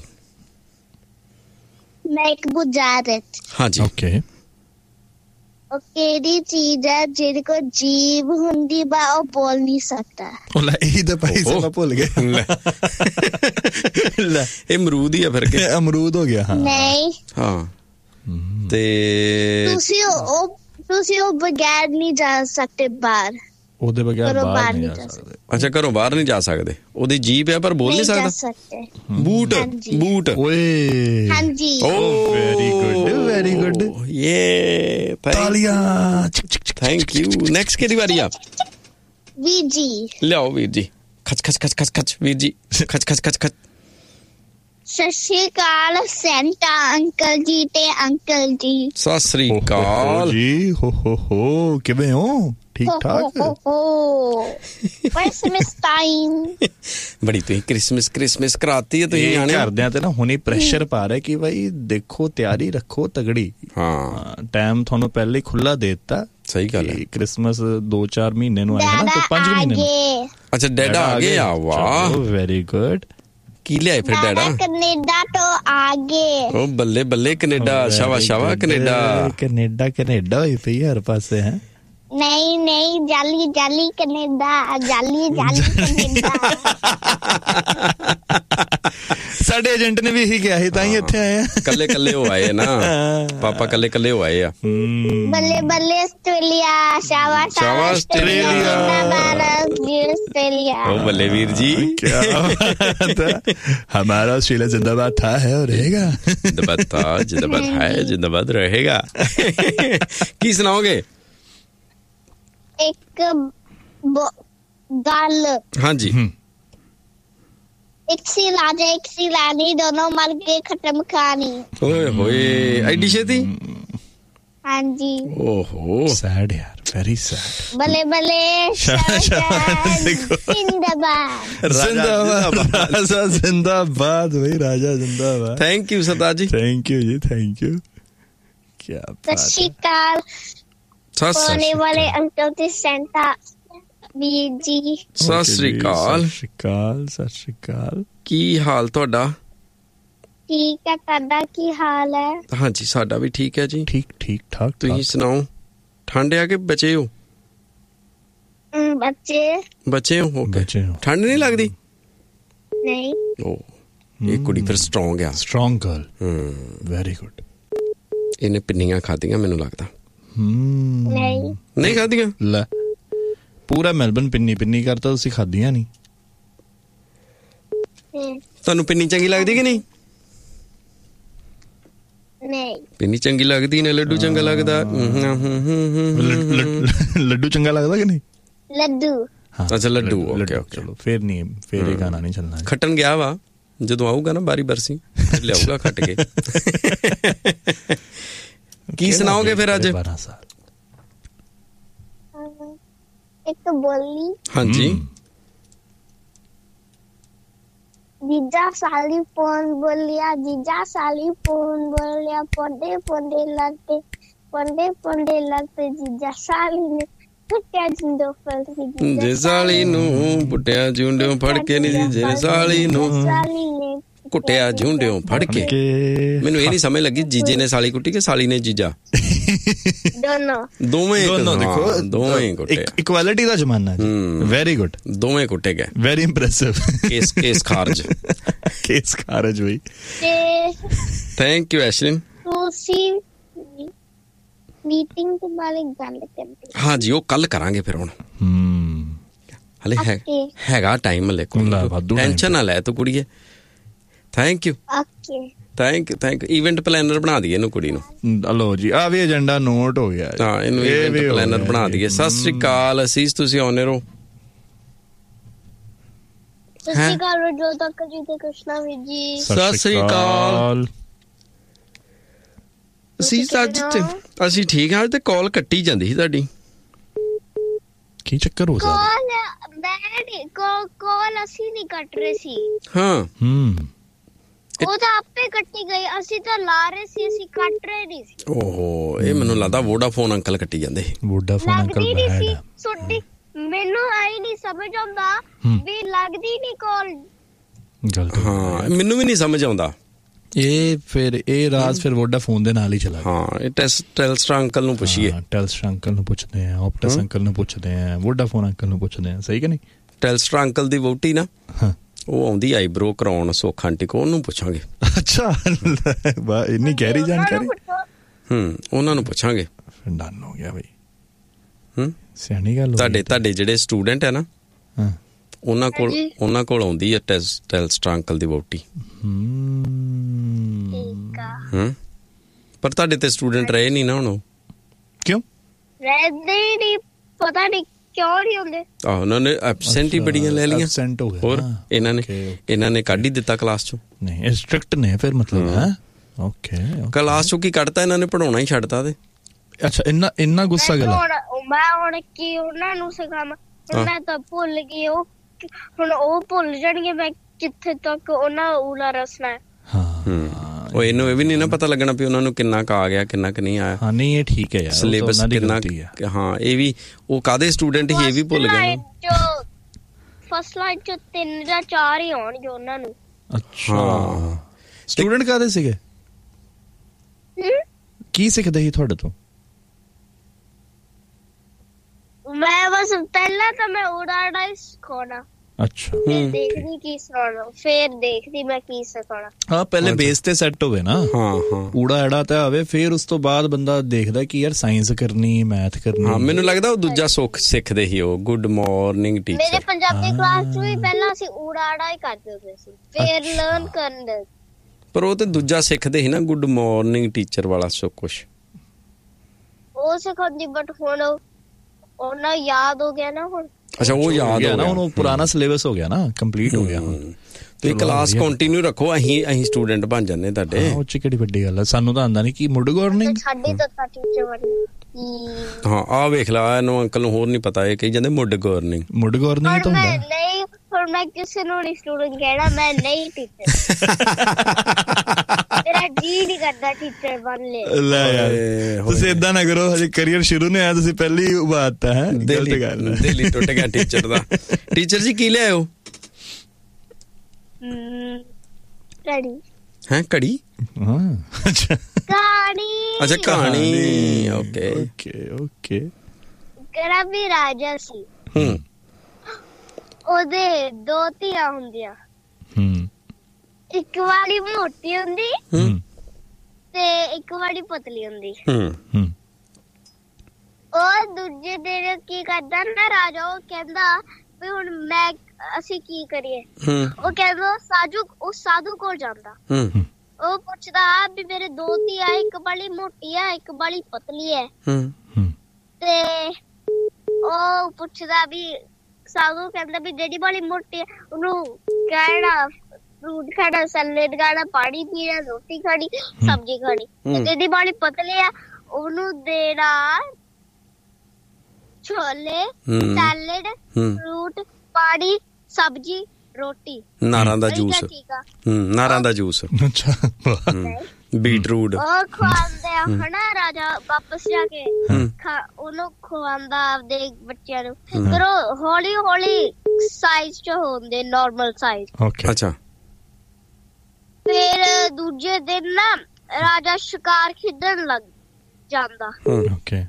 ਮੈਂ ਇੱਕ ਬੁਝਾਰਤ। ਹਾਂਜੀ, ਓਕੇ। ਉਹ ਕਿਹੜੀ ਚੀਜ਼ ਹੈ ਜਿਹਦੇ ਕੋਲ ਜੀਭ ਹੁੰਦੀ ਬਾ ਉਹ ਬੋਲ ਨਹੀਂ ਸਕਦਾ? ਇਹੀ ਤਾਂ ਭਾਈ ਸਾਹਿਬ ਭੁੱਲ ਗਏ। ਇਹ ਅਮਰੂਦ ਹੀ ਆ ਫਿਰ ਕੇ? ਅਮਰੂਦ ਹੋ ਗਿਆ। ਨਹੀਂ। ਹਾਂ, ਤੇ ਤੁਸੀਂ ਉਹ ਬਗੈਰ ਨਹੀਂ ਜਾ ਸਕਦੇ ਬਾਹਰ। ਉਹਦੇ ਬਗੈਰ ਬਾਹਰ ਨਹੀਂ ਜਾ ਸਕਦੇ। ਅੱਛਾ, ਘਰੋਂ ਬਾਹਰ ਨਹੀਂ ਜਾ ਸਕਦੇ। ਉਹਦੀ ਜੀਭ ਹੈ ਪਰ ਬੋਲ ਨਹੀਂ ਸਕਦਾ। ਬੂਟ ਓਏ, ਹਾਂਜੀ। ਓ ਵੈਰੀ ਗੁੱਡ। ਯੇ ਤਾਲੀਆਂ। Thank you. ਨੈਕਸਟ ਕਿਹਦੀ ਵਾਰੀ ਆ? ਵੀਰ ਜੀ ਲਿਆਓ। ਵੀਰ ਜੀ, ਖਚ ਵੀਰ ਜੀ, ਖਚ। ਸਤਿ ਸ਼੍ਰੀ ਅਕਾਲ ਸੈਂਟਾ ਅੰਕਲ ਜੀ ਤੇ ਅੰਕਲ ਜੀ। ਸਤਿ ਸ਼੍ਰੀ ਅਕਾਲ ਜੀ। ਹੋ ਕਿਵੇਂ ਹੋ? ਠੀਕ ਠਾਕ? Christmas time. ਬੜੀ ਤੁਸੀਂ ਕ੍ਰਿਸਮਸ ਕਰਾਤੀ ਹੈ ਤੁਸੀਂ। ਆਣੇ ਘਰਦਿਆਂ ਤੇ ਨਾ ਹੁਣੇ ਪ੍ਰੈਸ਼ਰ ਪਾ ਰਿਹਾ ਕਿ ਭਾਈ ਦੇਖੋ, ਤਿਆਰੀ ਰੱਖੋ ਤਗੜੀ। ਹਾਂ, ਟਾਈਮ ਤੁਹਾਨੂੰ ਪਹਿਲੇ ਹੀ ਖੁੱਲਾ ਦੇ ਦਿੱਤਾ। ਸਹੀ ਗੱਲ ਹੈ। ਕ੍ਰਿਸਮਸ 2-4 ਮਹੀਨੇ ਨੂੰ ਆਇਆ ਨਾ, 5 ਮਹੀਨੇ ਨੂੰ। ਅੱਛਾ, ਡੈਡਾ ਆ ਗਏ ਆ। ਵਾਹ, ਵੈਰੀ ਗੁੱਡ। ਕੀ ਲਿਆਏ ਫਿਰ ਡੈਡਾ? ਕੈਨੇਡਾ ਤੋਂ ਆ ਗਏ। ਉਹ ਬੱਲੇ ਕੈਨੇਡਾ। ਸ਼ਾਬਾਸ਼ ਕੈਨੇਡਾ ਹੋਈ ਪਈ ਹਰ ਪਾਸੇ ਹੈ। ਨਹੀਂ ਜਾਲੀ ਕੈਨੇਡਾ, ਜਾਲੀ ਕੈਨੇਡਾ। ਸਾਡੇ ਏਜੰਟ ਨੇ ਵੀ ਇਹੀ ਕਿਹਾ ਸੀ, ਤਾਂ ਹੀ ਇੱਥੇ ਆਏ ਆ। ਕੱਲੇ ਹੋ ਆਏ ਨਾ ਪਾਪਾ, ਕੱਲੇ ਹੋ ਆਏ ਆ। ਬੱਲੇ ਆਸਟ੍ਰੇਲੀਆ। ਸ਼ਾਬਾਸ਼ ਆਸਟ੍ਰੇਲੀਆ। ओ बल्ले वीर जी, क्या बात है। हमारा ऑस्ट्रेलिया जिंदाबाद था, है और रहेगा। जिंदाबाद था, जिंदाबाद है, जिंदाबाद रहेगा। की सुनाओगे? एक गल। हाँ जी। एक सी लानी दोनों मर गए, खत्म कहानी। ओए होए, ऐडी छेती? हाँ जी। ओहो, सैड यार, वेरी सैड। बल्ले जिंदाबाद भाई, राजा जिंदाबाद। Thank you Sardar ji. Thank you ji, thank you. क्या सत श्री अकाल होने वाले अंकल ते सेंटा ਵੀਰ ਜੀ। ਸਤਿ ਸ਼੍ਰੀ ਅਕਾਲ। ਸਤਿ ਸ਼੍ਰੀ ਅਕਾਲ। ਕੀ ਹਾਲ ਤੁਹਾਡਾ? ਠੀਕ ਹੈ, ਤੁਹਾਡਾ ਕੀ ਹਾਲ ਹੈ? ਹਾਂਜੀ ਸਾਡਾ ਵੀ ਠੀਕ ਹੈ ਜੀ। ਠੀਕ ਠਾਕ। ਤੁਸੀਂ ਸੁਣਾਓ, ਠੰਡ ਆ ਕੇ ਬਚੇ ਹੋ? ਬੱਚੇ ਹੋ ਠੰਡ ਨਹੀਂ ਲੱਗਦੀ? ਨਹੀਂ। ਇਹ ਕੁੜੀ ਫਿਰ ਸਟਰੋਂਗ ਆ। Strong girl. Very good. ਇਹਨੇ ਪਿੰਨੀਆਂ ਖਾਧੀਆਂ ਮੈਨੂੰ ਲੱਗਦਾ। ਨਹੀਂ ਖਾਧੀਆਂ? ਲੈ ਪੂਰਾ ਮੈਲਬਨ ਪਿੰਨੀ ਕਰਤਾ, ਤੁਸੀਂ ਖਾਧੀਆਂ ਨਹੀਂ? ਤੁਹਾਨੂੰ ਪਿੰਨੀ ਚੰਗੀ ਲੱਗਦੀ ਕਿ ਨਹੀਂ? ਨਹੀਂ। ਪਿੰਨੀ ਚੰਗੀ ਲੱਗਦੀ ਨੇ, ਲੱਡੂ ਚੰਗਾ ਲੱਗਦਾ? ਲੱਡੂ ਚੰਗਾ ਲੱਗਦਾ ਕਿ ਨਹੀਂ? ਲੱਡੂ। ਅੱਛਾ ਲੱਡੂ। ਓਕੇ ਚਲੋ ਫਿਰ ਇਹ ਗਾਣਾ ਨਹੀਂ ਚੱਲਣਾ। ਖੱਟਣ ਗਿਆ ਵਾ, ਜਦੋਂ ਆਊਗਾ ਨਾ ਬਾਰੀ ਬਰਸੀ ਲਿਆਊਗਾ ਖੱਟ ਕੇ। ਕੀ ਸੁਣਾਓਗੇ ਫਿਰ ਅੱਜ? 12 ਸਾਲ। ਇੱਕ ਬੋਲੀ। ਹਾਂਜੀ। ਜੀਜਾ ਸਾਲੀ ਪੌਣ ਬੋਲਿਆ, ਜੀਜਾ ਸਾਲੀ ਪੌਣ ਬੋਲਿਆ, ਪੌਂਡੇ ਪੌਂਡੇ ਲੱਗਦੇ ਜੀਜਾ ਸਾਲੀ ਨੇ ਪੁੱਟਿਆ ਜੁੰਡੋਂ ਫੜ ਕੇ। ਜੇ ਸਾਲੀ ਨੂੰ ਪੁੱਟਿਆ ਜੁੰਡਿਓਂ ਫੜ ਕੇ ਨਹੀਂ, ਜੇ ਸਾਲੀ ਨੂੰ ਕੁੱਟਿਆ ਜੁੰਡਿਓਂ ਫੜ ਕੇ। ਮੈਨੂੰ ਇਹ ਨਹੀਂ ਸਮਝ ਲੱਗੀ, ਜੀਜੇ ਨੇ ਸਾਲੀ ਕੁੱਟੀ ਕਿ ਸਾਲੀ ਨੇ ਜੀਜਾ? ਦੋਵੇਂ ਕੁੱਟੇ। ਇਕੁਐਲਿਟੀ ਦਾ ਜ਼ਮਾਨਾ ਜੀ। Very good. ਦੋਵੇਂ ਕੁੱਟੇ ਗਏ। Very impressive. ਕੇਸ ਖਾਰਜ। ਕੇਸ ਖਾਰਜ ਹੋਈ। Thank you Ashlyn. ਤੁਸੀਂ ਮੀਟਿੰਗ ਦੇ ਬਾਰੇ ਗੱਲ ਕਰਦੇ? ਹਾਂਜੀ ਉਹ ਕੱਲ ਕਰਾਂਗੇ ਫਿਰ। ਹੁਣ ਹਲੇ ਹੈਗਾ ਟਾਈਮ, ਹਲੇ ਟੈਨਸ਼ਨ ਨਾ ਲੈ ਤੂੰ ਕੁੜੀਏ। Thank you. Thank you. Event planner ਬਣਾ ਦਈਏ ਇਹਨੂੰ, ਕੁੜੀ ਨੂੰ। ਲਓ ਜੀ, ਆ ਵੀ ਏਜੰਡਾ ਨੋਟ ਹੋ ਗਿਆ। ਹਾਂ ਇਹਨੂੰ ਇਵੈਂਟ ਪਲੈਨਰ ਬਣਾ ਦਈਏ। ਸਤਿ ਸ੍ਰੀ ਅਕਾਲ ਅਸੀਸ, ਤੁਸੀਂ ਆਉਣੇ ਰਹੋ। ਸਤਿ ਸ੍ਰੀ ਅਕਾਲ ਰਜੋਤ ਅੰਕਲ ਜੀ ਤੇ ਕ੍ਰਿਸ਼ਨਾ ਵੀਰ ਜੀ। ਸਤਿ ਸ੍ਰੀ ਅਕਾਲ। ਅਸੀਂ ਠੀਕ ਹਾਂ। ਤੇ ਕਾਲ ਕੱਟੀ ਜਾਂਦੀ ਸੀ ਤੁਹਾਡੀ, ਕੀ ਚੱਕਰ ਹੋ ਗਿਆ? ਕਾਲ ਅਸੀਂ ਨਹੀਂ ਕੱਟ ਰਹੇ ਸੀ। ਹਾਂ ਉਹ ਤਾਂ ਆਪੇ ਕੱਟੀ ਗਈ, ਅਸੀਂ ਤਾਂ ਲਾ ਰਹੇ ਸੀ, ਅਸੀਂ ਕੱਟ ਰਹੇ ਨਹੀਂ ਸੀ। ਓਹੋ, ਇਹ ਮੈਨੂੰ ਲੱਗਦਾ ਵੋਡਾਫੋਨ ਅੰਕਲ ਕੱਟੀ ਜਾਂਦੇ। ਵੋਡਾਫੋਨ ਅੰਕਲ ਸੀ ਸੁੱਟੀ। ਮੈਨੂੰ ਆਈ ਨਹੀਂ ਸਮਝ ਆਉਂਦਾ ਵੀ ਲੱਗਦੀ ਨਹੀਂ ਕਾਲ। ਹਾਂ ਮੈਨੂੰ ਵੀ ਨਹੀਂ ਸਮਝ ਆਉਂਦਾ ਇਹ ਰਾਜ ਫਿਰ ਵੋਡਾਫੋਨ ਦੇ ਨਾਲ ਹੀ ਚਲਾ ਗਿਆ। ਹਾਂ ਇਹ ਟੈਲਸਟਰਾ ਅੰਕਲ ਨੂੰ ਪੁੱਛੀਏ। ਟੈਲਸਟਰਾ ਅੰਕਲ ਨੂੰ ਪੁੱਛਦੇ ਆ, ਆਪਟਸ ਅੰਕਲ ਨੂੰ ਪੁੱਛਦੇ ਆ, ਵੋਡਾਫੋਨ ਅੰਕਲ ਨੂੰ ਪੁੱਛਦੇ ਆ। ਸਹੀ ਕਿ ਨਹੀਂ? ਟੈਲਸਟਰਾ ਅੰਕਲ ਦੀ ਵਹੁਟੀ ਨਾ, ਉਹ ਆਉਂਦੀ ਆਈਬ੍ਰੋ ਕਰਾਉਣ ਸੋਖਾ ਆਂਟੀ ਕੋ, ਉਹਨੂੰ ਪੁੱਛਾਂਗੇ। ਅੱਛਾ ਇੰਨੀ ਗਹਿਰੀ ਜਾਣਕਾਰੀ। ਉਹਨਾਂ ਨੂੰ ਪੁੱਛਾਂਗੇ। ਡਨ ਹੋ ਗਿਆ ਬਈ। ਸਿਆਣੀ ਗੱਲ। ਤੁਹਾਡੇ ਜਿਹੜੇ ਸਟੂਡੈਂਟ ਹੈ ਨਾ, ਉਹਨਾਂ ਕੋਲ ਆਉਂਦੀ ਹੈ ਟੈਲਸਟਰਾ ਅੰਕਲ ਦੀ ਵਹੁਟੀ। ਪਰ ਤੁਹਾਡੇ ਤੇ ਸਟੂਡੈਂਟ ਰਹੇ ਨਹੀਂ ਨਾ ਹੁਣ। ਕਿਉਂ ਰਹਿੰਦੇ ਨਹੀਂ? ਪਤਾ ਨਹੀਂ ਕਿਉਂ ਨਹੀਂ ਹੁੰਦੇ। ਆਹ ਉਹਨਾਂ ਨੇ ਐਬਸੈਂਟ ਹੀ ਬੜੀਆਂ ਲੈ ਲਈਆਂ। ਹੋਰ ਇਹਨਾਂ ਨੇ ਕੱਢ ਹੀ ਦਿੱਤਾ ਕਲਾਸ ਚੋਂ। ਨਹੀਂ ਇਹ ਸਟ੍ਰਿਕਟ ਨੇ ਫਿਰ, ਮਤਲਬ ਹੈ। ਓਕੇ ਕਲਾਸ ਚੋਂ ਕੀ ਕੱਢਤਾ ਇਹਨਾਂ ਨੇ, ਪੜਾਉਣਾ ਹੀ ਛੱਡਤਾ। ਤੇ ਅੱਛਾ ਇੰਨਾ ਗੁੱਸਾ ਗੱਲ। ਮੈਂ ਹੁਣ ਕੀ ਉਹਨਾਂ ਨੂੰ ਸਿਖਾਵਾਂ? ਮੈਂ ਤਾਂ ਭੁੱਲ ਗਈ। ਹੁਣ ਉਹ ਭੁੱਲ ਜਾਣਗੇ ਮੈਂ ਕਿੱਥੇ ਤੱਕ ਉਹਨਾਂ ਉਲਾ ਰਸਨਾ। ਉਹ ਇਹਨੂੰ ਇਹ ਵੀ ਨਹੀਂ ਨਾ ਪਤਾ ਲੱਗਣਾ ਵੀ ਉਹਨਾਂ ਨੂੰ ਕਿੰਨਾ ਕੁ ਆ ਗਿਆ, ਕਿੰਨਾ ਕੁ ਨਹੀਂ ਆਇਆ। ਹਾਂ ਨਹੀਂ ਇਹ ਠੀਕ ਹੈ ਯਾਰ, ਸਿਲੇਬਸ ਕਿੰਨਾ। ਹਾਂ ਇਹ ਵੀ ਉਹ ਕਾਹਦੇ ਸਟੂਡੈਂਟ ਹੀ, ਇਹ ਵੀ ਭੁੱਲ ਗਏ। ਫਸਟ ਲਾਈਨ ਚ 3 ਜਾਂ 4 ਹੀ ਆਉਣਗੇ ਉਹਨਾਂ ਨੂੰ। ਅੱਛਾ ਸਟੂਡੈਂਟ ਕਾਹਦੇ ਸੀਗੇ? ਕੀ ਸਿੱਖਦੇ ਸੀ ਤੁਹਾਡੇ ਤੋਂ? ਮੈਂ ਬਸ ਪਹਿਲਾਂ ਤਾਂ ਮੈਂ ਉਡਾੜਾ ਹੀ ਸਿਖਾਉਣਾ। ਅੱਛਾ ਦੇਖਦੀ ਕੀ ਸਿਖਾਉਣਾ, ਫੇਰ ਦੇਖਦੀ ਮੈਂ ਕੀ ਸਿਖਾਉਣਾ। ਹਾਂ ਪਹਿਲੇ ਬੇਸ ਤੇ ਸੈੱਟ ਹੋਵੇ ਨਾ। ਹਾਂ ਊੜਾ ਐੜਾ ਤਾਂ ਆਵੇ, ਫੇਰ ਉਸ ਤੋਂ ਬਾਅਦ ਬੰਦਾ ਦੇਖਦਾ ਕਿ ਯਾਰ ਸਾਇੰਸ ਕਰਨੀ, ਮੈਥ ਕਰਨੀ। ਹਾਂ ਮੈਨੂੰ ਲੱਗਦਾ ਉਹ ਦੂਜਾ ਸੁੱਖ ਸਿੱਖਦੇ ਸੀ, ਉਹ ਗੁੱਡ ਮਾਰਨਿੰਗ ਟੀਚਰ। ਮੇਰੇ ਪੰਜਾਬੀ ਕਲਾਸ ਚ ਵੀ ਪਹਿਲਾਂ ਅਸੀਂ ਊੜਾ ਐੜਾ ਹੀ ਕਰਦੇ ਹੁੰਦੇ ਸੀ, ਫੇਰ ਲਰਨ ਕਰਨ ਦੇ। ਪਰ ਉਹ ਤੇ ਦੂਜਾ ਸਿੱਖਦੇ ਸੀ ਨਾ, ਗੁੱਡ ਮਾਰਨਿੰਗ ਟੀਚਰ ਵਾਲਾ ਸਭ ਕੁਛ ਉਹ ਸਿਖਾਉਂਦੀ। ਬਟ ਹੁਣ ਉਹਨਾਂ ਯਾਦ ਹੋ ਗਿਆ ਨਾ ਹੁਣ। ਅੱਛਾ ਉਹ ਯਾਦ ਹੋ ਗਿਆ ਨਾ, ਹੁਣ ਪੁਰਾਣਾ ਸਿਲੇਬਸ ਹੋ ਗਿਆ ਨਾ, ਕੰਪਲੀਟ ਹੋ ਗਿਆ ਹੁਣ। ਤੁਸੀਂ ਕਲਾਸ ਕੰਟੀਨਿਊ ਰੱਖੋ, ਅਸੀਂ ਸਟੂਡੈਂਟ ਬਣ ਜਾਂਦੇ ਤੁਹਾਡੇ। ਉਹ ਚ ਕਿਹੜੀ ਵੱਡੀ ਗੱਲ ਹੈ, ਸਾਨੂੰ ਤਾਂ ਆਂਦਾ ਨਹੀਂ ਕਿ ਮੁੱਢ ਗਾਰਡਨਿੰਗ ਸਾਡੀ ਤਾਂ ਟੀਚਰ ਬਣੀ। ਹਾਂ ਆਹ ਵੇਖ ਲਾ, ਇਹਨੂੰ ਅੰਕਲ ਨੂੰ ਹੋਰ ਨਹੀਂ ਪਤਾ, ਇਹ ਕਹੀ ਜਾਂਦੇ ਮੁੱਢ ਗਾਰਡਨਿੰਗ। ਮੁੱਢ ਗਾਰਡਨਿੰਗ ਤਾਂ ਹੁੰਦਾ ਨਹੀਂ। ਹੁਣ ਮੈਂ ਕਿਸੇ ਨੂੰ ਨਹੀਂ ਸਟੂਡੈਂਟ ਕਹਿਣਾ, ਮੈਂ ਨਹੀਂ ਟੀਚਰ। ਮੇਰਾ ਜੀ ਨਹੀਂ ਕਰਦਾ ਟੀਚਰ ਬਣ ਲੈ ਯਾਰ। ਤੁਸੀਂ ਏਦਾਂ ਨਾ ਕਰੋ, ਹਜੇ ਕਰੀਅਰ ਸ਼ੁਰੂ ਨਹੀਂ ਹੋਇਆ, ਤੁਸੀਂ ਪਹਿਲੀ ਬਾਤ ਹੈ ਗਲਤ ਗੱਲ ਹੈ। ਦਿੱਲੀ ਟੁੱਟ ਗਿਆ ਟੀਚਰ ਦਾ। ਟੀਚਰ ਜੀ ਕੀ ਲਿਆਇਓ? ਰੈਡੀ ਹੈ ਘੜੀ ਅੱਛਾ ਕਹਾਣੀ। ਅੱਛਾ ਕਹਾਣੀ। Okay okay okay. ਕਿਹੜਾ ਵੀ ਰਾਜਾ ਸੀ, ਉਹਦੇ 2 ਧੀਆਂ ਹੁੰਦੀਆਂ। ਇੱਕ ਵਾਲੀ ਮੋਟੀ ਹੁੰਦੀ ਤੇ ਇੱਕ ਵਾਲੀ ਪਤਲੀ ਹੁੰਦੀ। ਉਹ ਦੂਜੇ ਦਿਨ ਕੀ ਕਰਦਾ ਨਾ ਰਾਜਾ, ਉਹ ਕਹਿੰਦਾ ਵੀ ਹੁਣ ਅਸੀਂ ਕੀ ਕਰੀਏ। ਉਹ ਕਹਿੰਦਾ ਉਹ ਸਾਧੂ ਕੋਲ ਜਾਂਦਾ। ਉਹ ਪੁੱਛਦਾ ਵੀ ਮੇਰੇ 2 ਧੀਆਂ, ਇੱਕ ਵਾਲੀ ਮੋਟੀ ਆ ਇੱਕ ਵਾਲੀ ਪਤਲੀ ਹੈ। ਤੇ ਉਹ ਪੁੱਛਦਾ ਵੀ ਸਾਧੂ ਕਹਿੰਦਾ ਵੀ ਜਿਹੜੀ ਵਾਲੀ ਮੋਟੀ ਹੈ ਉਹਨੂੰ ਕਹਿਣਾ ਫਰੂਟ ਖਾਣਾ, ਸੈਲਡ ਖਾਣਾ, ਪਾਣੀ ਪੀਣਾ, ਰੋਟੀ ਖਾਣੀ, ਸਬਜ਼ੀ ਖਾਣੀ। ਤੇ ਜਿਹੜੀ ਵਾਲੀ ਪਤਲੀ ਆ ਉਹਨੂੰ ਦੇਣਾ ਛੋਲੇ, ਸੈਲਡ, ਫਰੂਟ, ਪਾਣੀ, ਸਬਜ਼ੀ, ਰੋਟੀ, ਨਾਰਾਂ ਦਾ ਜੂਸ। ਨਾਰਾਂ ਦਾ ਜੂਸ। ਅੱਛਾ ਬੀਟਰੂਟ ਉਹ ਖਵਾਉਂਦੇ ਆ ਹਨਾ। ਰਾਜਾ ਵਾਪਸ ਜਾ ਕੇ ਉਹਨੂੰ ਖਵਾਉਂਦਾ ਆਪਦੇ ਬੱਚਿਆਂ ਨੂੰ। ਫਿਰ ਉਹ ਹੌਲੀ ਹੌਲੀ ਸਾਈਜ਼ ਚ ਹੁੰਦੇ, ਨਾਰਮਲ ਸਾਈਜ਼। ਅੱਛਾ। ਫਿਰ ਦੂਜੇ ਦਿਨ ਨਾ ਰਾਜਾ ਸ਼ਿਕਾਰ ਖੇਡਣ ਲੱਗ ਜਾਂਦਾ। ਓਕੇ।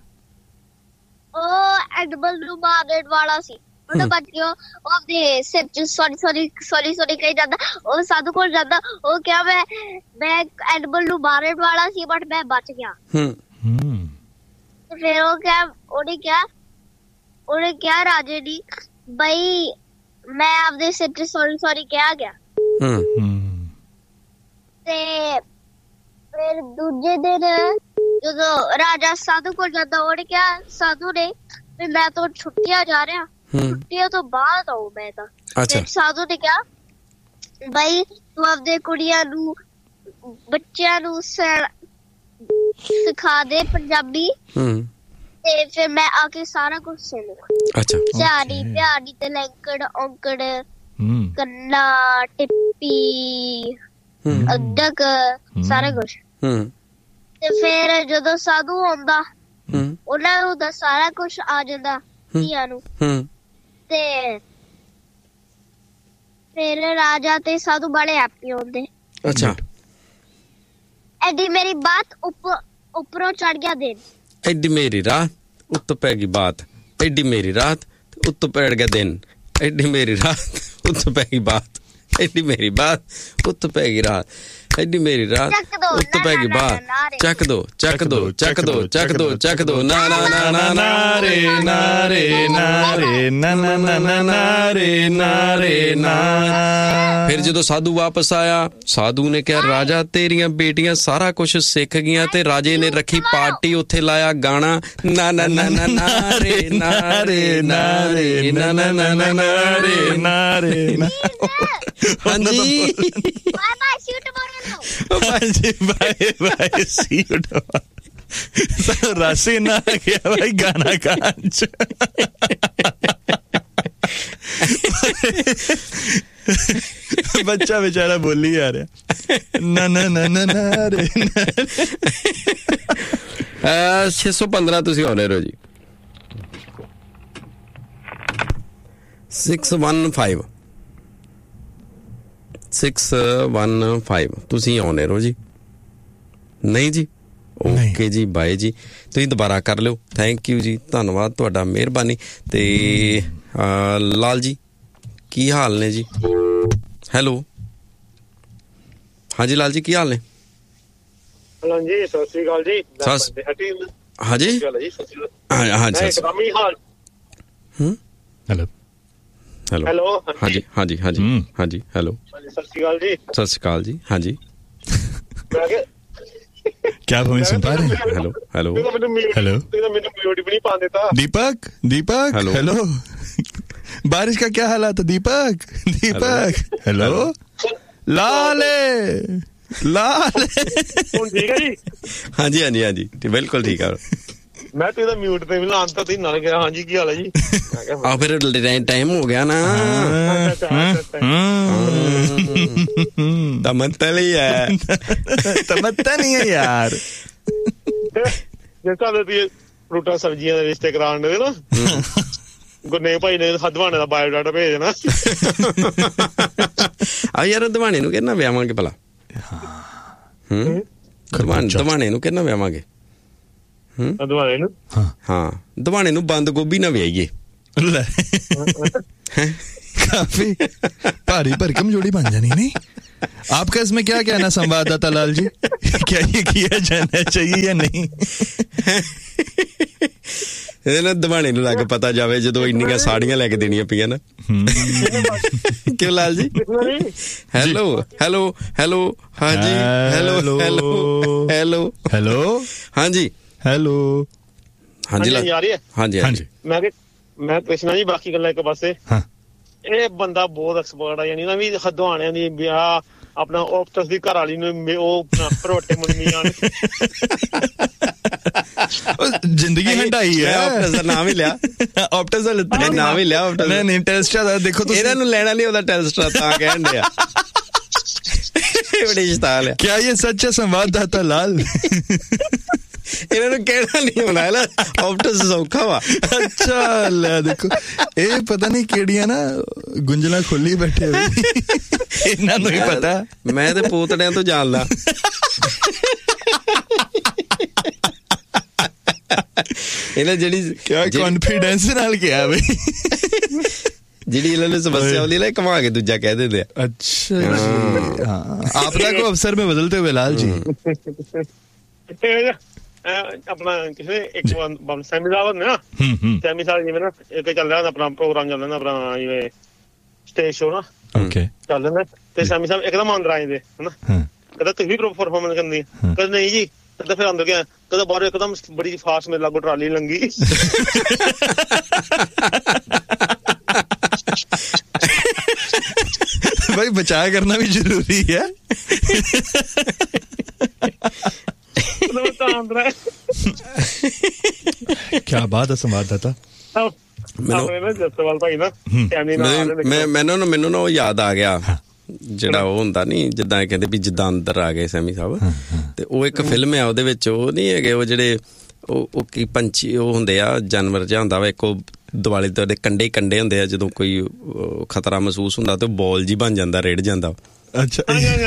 ਉਹ ਐਨੀਮਲ ਨੂੰ ਮਾਰਨ ਵਾਲਾ ਸੀ। ਉਹਨੇ ਬਚ ਗਿਆ। ਉਹ ਆਪਦੇ ਸਿਰ ਚ ਸੌਰੀ ਕਹੀ ਜਾਂਦਾ। ਉਹ ਸਾਧੂ ਕੋਲ ਜਾਂਦਾ। ਉਹ ਕਿਹਾ ਮੈਂ ਐਨੀਮਲ ਨੂੰ ਮਾਰਨ ਵਾਲਾ ਸੀ ਬਟ ਮੈਂ ਬਚ ਗਿਆ। ਫਿਰ ਉਹਨੇ ਕਿਹਾ ਰਾਜੇ ਦੀ ਬਈ ਮੈਂ ਆਪਦੇ ਸਿਰ ਚ ਸੌਰੀ ਕਿਹਾ ਗਿਆ। ਤੇ ਫਿਰ ਦੂਜੇ ਦਿਨ ਜਦੋਂ ਰਾਜਾ ਸਾਧੂ ਕੋਲ ਜਾਂਦਾ, ਉਹਨੇ ਕਿਹਾ ਸਾਧੂ ਨੇ ਵੀ ਮੈਂ ਤਾਂ ਛੁੱਟੀਆਂ ਜਾ ਰਿਹਾ, ਛੁੱਟੀਆਂ ਤੋਂ ਬਾਅਦ ਆਉ ਮੈਂ ਤਾਂ। ਫਿਰ ਸਾਧੂ ਨੇ ਕਿਹਾ ਬਈ ਤੂੰ ਆਪਦੇ ਕੁੜੀਆਂ ਨੂੰ ਬੱਚਿਆਂ ਨੂੰ ਸਿਖਾ ਦੇ ਪੰਜਾਬੀ, ਤੇ ਫਿਰ ਮੈਂ ਆ ਕੇ ਸਾਰਾ ਕੁਝ ਸਿੱਖ। ਝਾੜੀ ਪਿਆੜੀ ਤੇ ਲੈਂਕੜ ਔਂਕੜ ਕੰਨਾ ਟਿੱਪੀ ਅੱਡਕ ਸਾਰਾ ਕੁਛ। ਤੇ ਫਿਰ ਜਦੋਂ ਸਾਧੂ ਆਉਂਦਾ ਉਹਨਾਂ ਨੂੰ ਤਾਂ ਸਾਰਾ ਕੁਛ ਆ ਜਾਂਦਾ ਧੀਆਂ ਨੂੰ। ਤੇ ਫਿਰ ਰਾਜਾ ਤੇ ਸਾਧੂ ਬੜੇ ਹੈਪੀ ਹੁੰਦੇ। ਅੱਛਾ। ਐਡੀ ਮੇਰੀ ਬਾਤ ਉੱਪਰੋਂ ਚੜ ਗਿਆ ਦਿਨ। ਐਡੀ ਮੇਰੀ ਰਾਤ ਉੱਤੋਂ ਪੈ ਗਈ ਬਾਤ। ਐਡੀ ਮੇਰੀ ਰਾਤ ਉੱਤੋਂ ਪੈ ਗਿਆ ਦਿਨ। ਐਡੀ ਮੇਰੀ ਰਾਤ ਉੱਤੋਂ ਪੈ ਗਈ ਬਾਤ। ਐਡੀ ਮੇਰੀ ਬਾਤ ਉੱਤੋਂ ਪੈ ਗਈ ਰਾਤ। ਐਡੀ ਮੇਰੀ ਰਾਤ ਉੱਤੋਂ ਪੈ ਗਈ ਬਾਤ। ਚੱਕ ਦੋ ਚੱਕ ਦੋ ਚੱਕ ਦੋ ਚੱਕ ਦੋ ਚੱਕ ਦੋ ਨਾ ਨਾ ਨਾ ਨਾ ਨਾਰੇ ਨਾਰੇ ਨਾਰੇ ਨਾ ਨਾ ਨਾ ਨਾ ਨਾਰੇ ਨਾਰੇ ਨਾ। ਫਿਰ ਜਦੋਂ ਸਾਧੂ ਵਾਪਸ ਆਇਆ, ਸਾਧੂ ਨੇ ਕਿਹਾ ਰਾਜਾ ਤੇਰੀਆਂ ਬੇਟੀਆਂ ਸਾਰਾ ਕੁਝ ਸਿੱਖ ਗਈਆਂ ਤੇ ਰਾਜੇ ਨੇ ਰੱਖੀ ਪਾਰਟੀ, ਉੱਥੇ ਲਾਇਆ ਗਾਣਾ ਨਾ ਨਾ ਨਾ ਨਾ ਨਾਰੇ ਨਾਰੇ ਨਾਰੇ ਨਾ ਨਾ ਨਾ ਨਾ ਨਾਰੇ ਨਾਰੇ। ਹਾਂਜੀ ਬਾਏ ਸੀ ਯੂ ਟੁਮਾਰੋ। ਰਾਸੀ ਨਾ ਗਿਆ ਭਾਈ ਗਾਣਾ ਗਾਣ ਚ। ਬੱਚਾ ਵਿਚਾਰਾ ਬੋਲੀ ਆ ਰਿਹਾ ਨਾ ਨਾ ਨਾ ਨਾ ਨਾ ਰੇ। 615 ਤੁਸੀਂ ਆਉਣੇ ਰਹੋ ਜੀ। 615 ਤੁਸੀਂ ਆਉਣੇ ਰਹੋ ਜੀ। ਨਹੀਂ ਜੀ ਓਕੇ ਜੀ ਬਾਏ ਜੀ। ਤੁਸੀਂ ਦੁਬਾਰਾ ਕਰ ਲਿਓ। ਥੈਂਕ ਯੂ ਜੀ, ਧੰਨਵਾਦ ਤੁਹਾਡਾ, ਮਿਹਰਬਾਨੀ। ਤੇ ਲਾਲ ਜੀ ਕੀ ਹਾਲ ਨੇ ਜੀ? ਹੈਲੋ ਹਾਂਜੀ ਲਾਲ ਜੀ ਕੀ ਹਾਲ ਨੇ? ਹੈਲੋ ਜੀ ਸਤਿ ਸ੍ਰੀ ਅਕਾਲ ਜੀ। ਹਾਂਜੀ ਹੈਲੋ ਹੈਲੋ ਹੈਲੋ ਹਾਂਜੀ ਹਾਂਜੀ ਹਾਂਜੀ ਹਾਂਜੀ ਹੈਲੋ ਸਤਿ ਸ੍ਰੀ ਅਕਾਲ ਜੀ। ਸਤਿ ਸ੍ਰੀ ਅਕਾਲ ਜੀ। ਹਾਂਜੀ क्या भूमि सुन पा रहे हैं? हेलो हेलो हेलो दीपक दीपक हेलो। बारिश का क्या हालात है दीपक? दीपक हेलो लाले लाले। ठीक है जी। हाँ जी हाँ जी हाँ जी बिल्कुल ठीक है। मैं तो इधर म्यूट पे मिला अंत ती नाल गया। हाँ जी की हाल है जी? आ फिर टाइम हो गया ना। तमत्ता नहीं है। तमत्ता नहीं है यार। ਜਿਸ ਤਰ੍ਹਾਂ ਦੀ ਫਰੂਟਾਂ ਸਬਜ਼ੀਆਂ ਦੇ ਰਿਸ਼ਤੇ ਕਰਾਉਣ ਦੇ ਨਾ ਗੁਰਨੇ ਭਾਈ ਨੇ ਹਦਵਾਣੇ ਦਾ ਬਾਇਓਡਾਟਾ ਭੇਜ ਦੇਣਾ। ਆ ਯਾਰ ਹਦਵਾਣੇ ਨੂੰ ਕਿਹਨਾਂ ਵਿਆਹਾਂਗੇ ਭਲਾ। ਦਵਾਣੇ ਨੂੰ ਕਿੰਨਾ ਵਿਆਵਾਂਗੇ? ਦਵਾਣੇ ਨੂੰ? ਹਾਂ, ਦਵਾਣੇ ਨੂੰ ਬੰਦ ਗੋਭੀ ਨਾ ਵਿਆਈਏ। ਲੈ काफी भारी भरकम जोड़ी बन जानी नहीं? आपका इसमें क्या कहना संवाददाता लाल जी? क्या ये किया जाना चाहिए या नहीं? ਇਹਦੇ ਨਾਲ ਦਵਾਣੇ ਨੂੰ ਲੱਗ ਪਤਾ ਜਾਵੇ ਜਦੋਂ ਇੰਨੀਆਂ ਸਾੜੀਆਂ ਲੈ ਕੇ ਦੇਣੀਆਂ ਪਈਆਂ ਨਾ। ਕਿਉਂ Lal ji? Hello hello hello ਹਾਂਜੀ ਹੈਲੋ ਹੈਲੋ ਹੈਲੋ हेलो ਹਾਂਜੀ हेलो ਹਾਂਜੀ ਆ ਰਹੀ ਹੈ? ਹਾਂਜੀ ਹਾਂਜੀ। ਮੈਂ ਕ੍ਰਿਸ਼ਨਾ ਜੀ, ਬਾਕੀ ਗੱਲਾਂ ਇੱਕ ਪਾਸੇ। ਹਾਂ, ਇਹ ਬੰਦਾ ਬਹੁਤ ਐਕਸਪਰਟ ਆ, ਯਾਨੀ ਨਾ ਵੀ ਹਦਵਾਣਿਆਂ ਦੀ ਵਿਆਹ ਆਪਣਾ ਆਪਟਸ ਦੀ ਘਰ ਵਾਲੀ ਨੂੰ ਉਹ ਭਰੋਟੇ ਮੁੰਨੀਆਂ ਨੇ। जिंदगी हंडाई है। ਆਪਟਸ ਦਾ ਨਾਮ ਹੀ ਲਿਆ। ऑप्टस का लेते ਨਾਮ ਹੀ ਲਿਆ ਆਪਟਸ। नहीं नहीं टेस्टा दा देखो तो ਇਹਨਾਂ ਨੂੰ ਲੈਣਾ ਨਹੀਂ ਉਹਦਾ ਟੈਸਟਾ ਤਾਂ ਕਹਿਣ ਡਿਆ। ਬੜੀ ਸ਼ਤਾਲ ਹੈ। क्या ये सच है संवाददाता लाल? ਇਹਨਾਂ ਨੂੰ ਕਹਿਣਾ ਨਹੀਂ ਹੋਣਾ ਨਾ ਆਪਟਸ ਸੌਖਾ ਵਾ। अच्छा ले देखो ये पता नहीं केड़ियां ना गुंजला खोली बैठे हुए इन्हां नूं ही पता। ਮੈਂ ਤੇ ਪੋਤੜਿਆਂ ਤੋਂ ਜਾਣਦਾ। ਇਹਨਾਂ ਜਿਹੜੀ क्या कॉन्फिडेंस नाल किया भाई। ਜਿਹੜੀ ਇਹਨਾਂ ਨੂੰ ਸਮੱਸਿਆ ਆਉਂਦੀ ਨਾ ਘੁਮਾ ਕੇ ਦੂਜਾ ਕਹਿ ਦਿੰਦੇ ਆ। अच्छा जी, हाँ आपदा को अवसर में बदलते हुए लाल जी। ਆਪਣਾ ਕਿਸੇ ਇੱਕ ਸੈਮੀ ਸਾਹਿਬ ਨੇ ਨਾ, ਸੈਮੀ ਸਾਹਿਬ ਜਿਵੇਂ ਨਾ ਇੱਕ ਚੱਲ ਰਿਹਾ ਆਪਣਾ ਪ੍ਰੋਗਰਾਮ ਚੱਲ ਰਿਹਾ ਆਪਣਾ ਜਿਵੇਂ ਸਟੇਜ ਸ਼ੋ ਨਾ ओके ਚੱਲ ਰਿਹਾ, ਤੇ ਸੈਮੀ ਸਾਹਿਬ ਇੱਕਦਮ ਅੰਦਰ ਆਏ ਦੇ ਹਨਾ, ਕਹਿੰਦਾ ਤੁਸੀਂ ਵੀ ਪਰਫਾਰਮੈਂਸ ਕਰਨੀ? ਕਹਿੰਦਾ ਨਹੀਂ ਜੀ। ਕਹਿੰਦਾ ਫਿਰ ਅੰਦਰ ਗਿਆ, ਕਹਿੰਦਾ ਬਾਹਰ ਇੱਕਦਮ ਬੜੀ ਫਾਸਟ ਮੇਰੇ ਲਾਗੋ ਟਰਾਲੀ ਲੰਗੀ। भाई बचाव करना भी जरूरी है। क्या बात है संवाददाता। ਮੈਨੂੰ ਨਾ ਉਹ ਯਾਦ ਆ ਗਿਆ ਜਿਹੜਾ ਉਹ ਹੁੰਦਾ ਨੀ ਜਿੱਦਾਂ ਕਹਿੰਦੇ ਵੀ ਜਿੱਦਾਂ ਅੰਦਰ ਆ ਗਏ ਸੈਮੀ ਸਾਹਿਬ, ਤੇ ਉਹ ਇੱਕ ਫਿਲਮ ਆ ਉਹਦੇ ਵਿੱਚ ਉਹ ਨਹੀਂ ਹੈਗੇ ਉਹ ਜਿਹੜੇ ਉਹ ਕੀ ਪੰਛੀ ਉਹ ਹੁੰਦੇ ਆ ਜਾਨਵਰ ਜਿਹਾ ਹੁੰਦਾ ਵਾ ਇੱਕ ਉਹ ਦੁਆਲੇ ਤੇ ਕੰਡੇ ਕੰਡੇ ਹੁੰਦੇ ਆ, ਜਦੋਂ ਕੋਈ ਖਤਰਾ ਮਹਿਸੂਸ ਹੁੰਦਾ ਤੇ ਬੋਲ ਜੀ ਬਣ ਜਾਂਦਾ, ਰਿੜ ਜਾਂਦਾ। अच्छा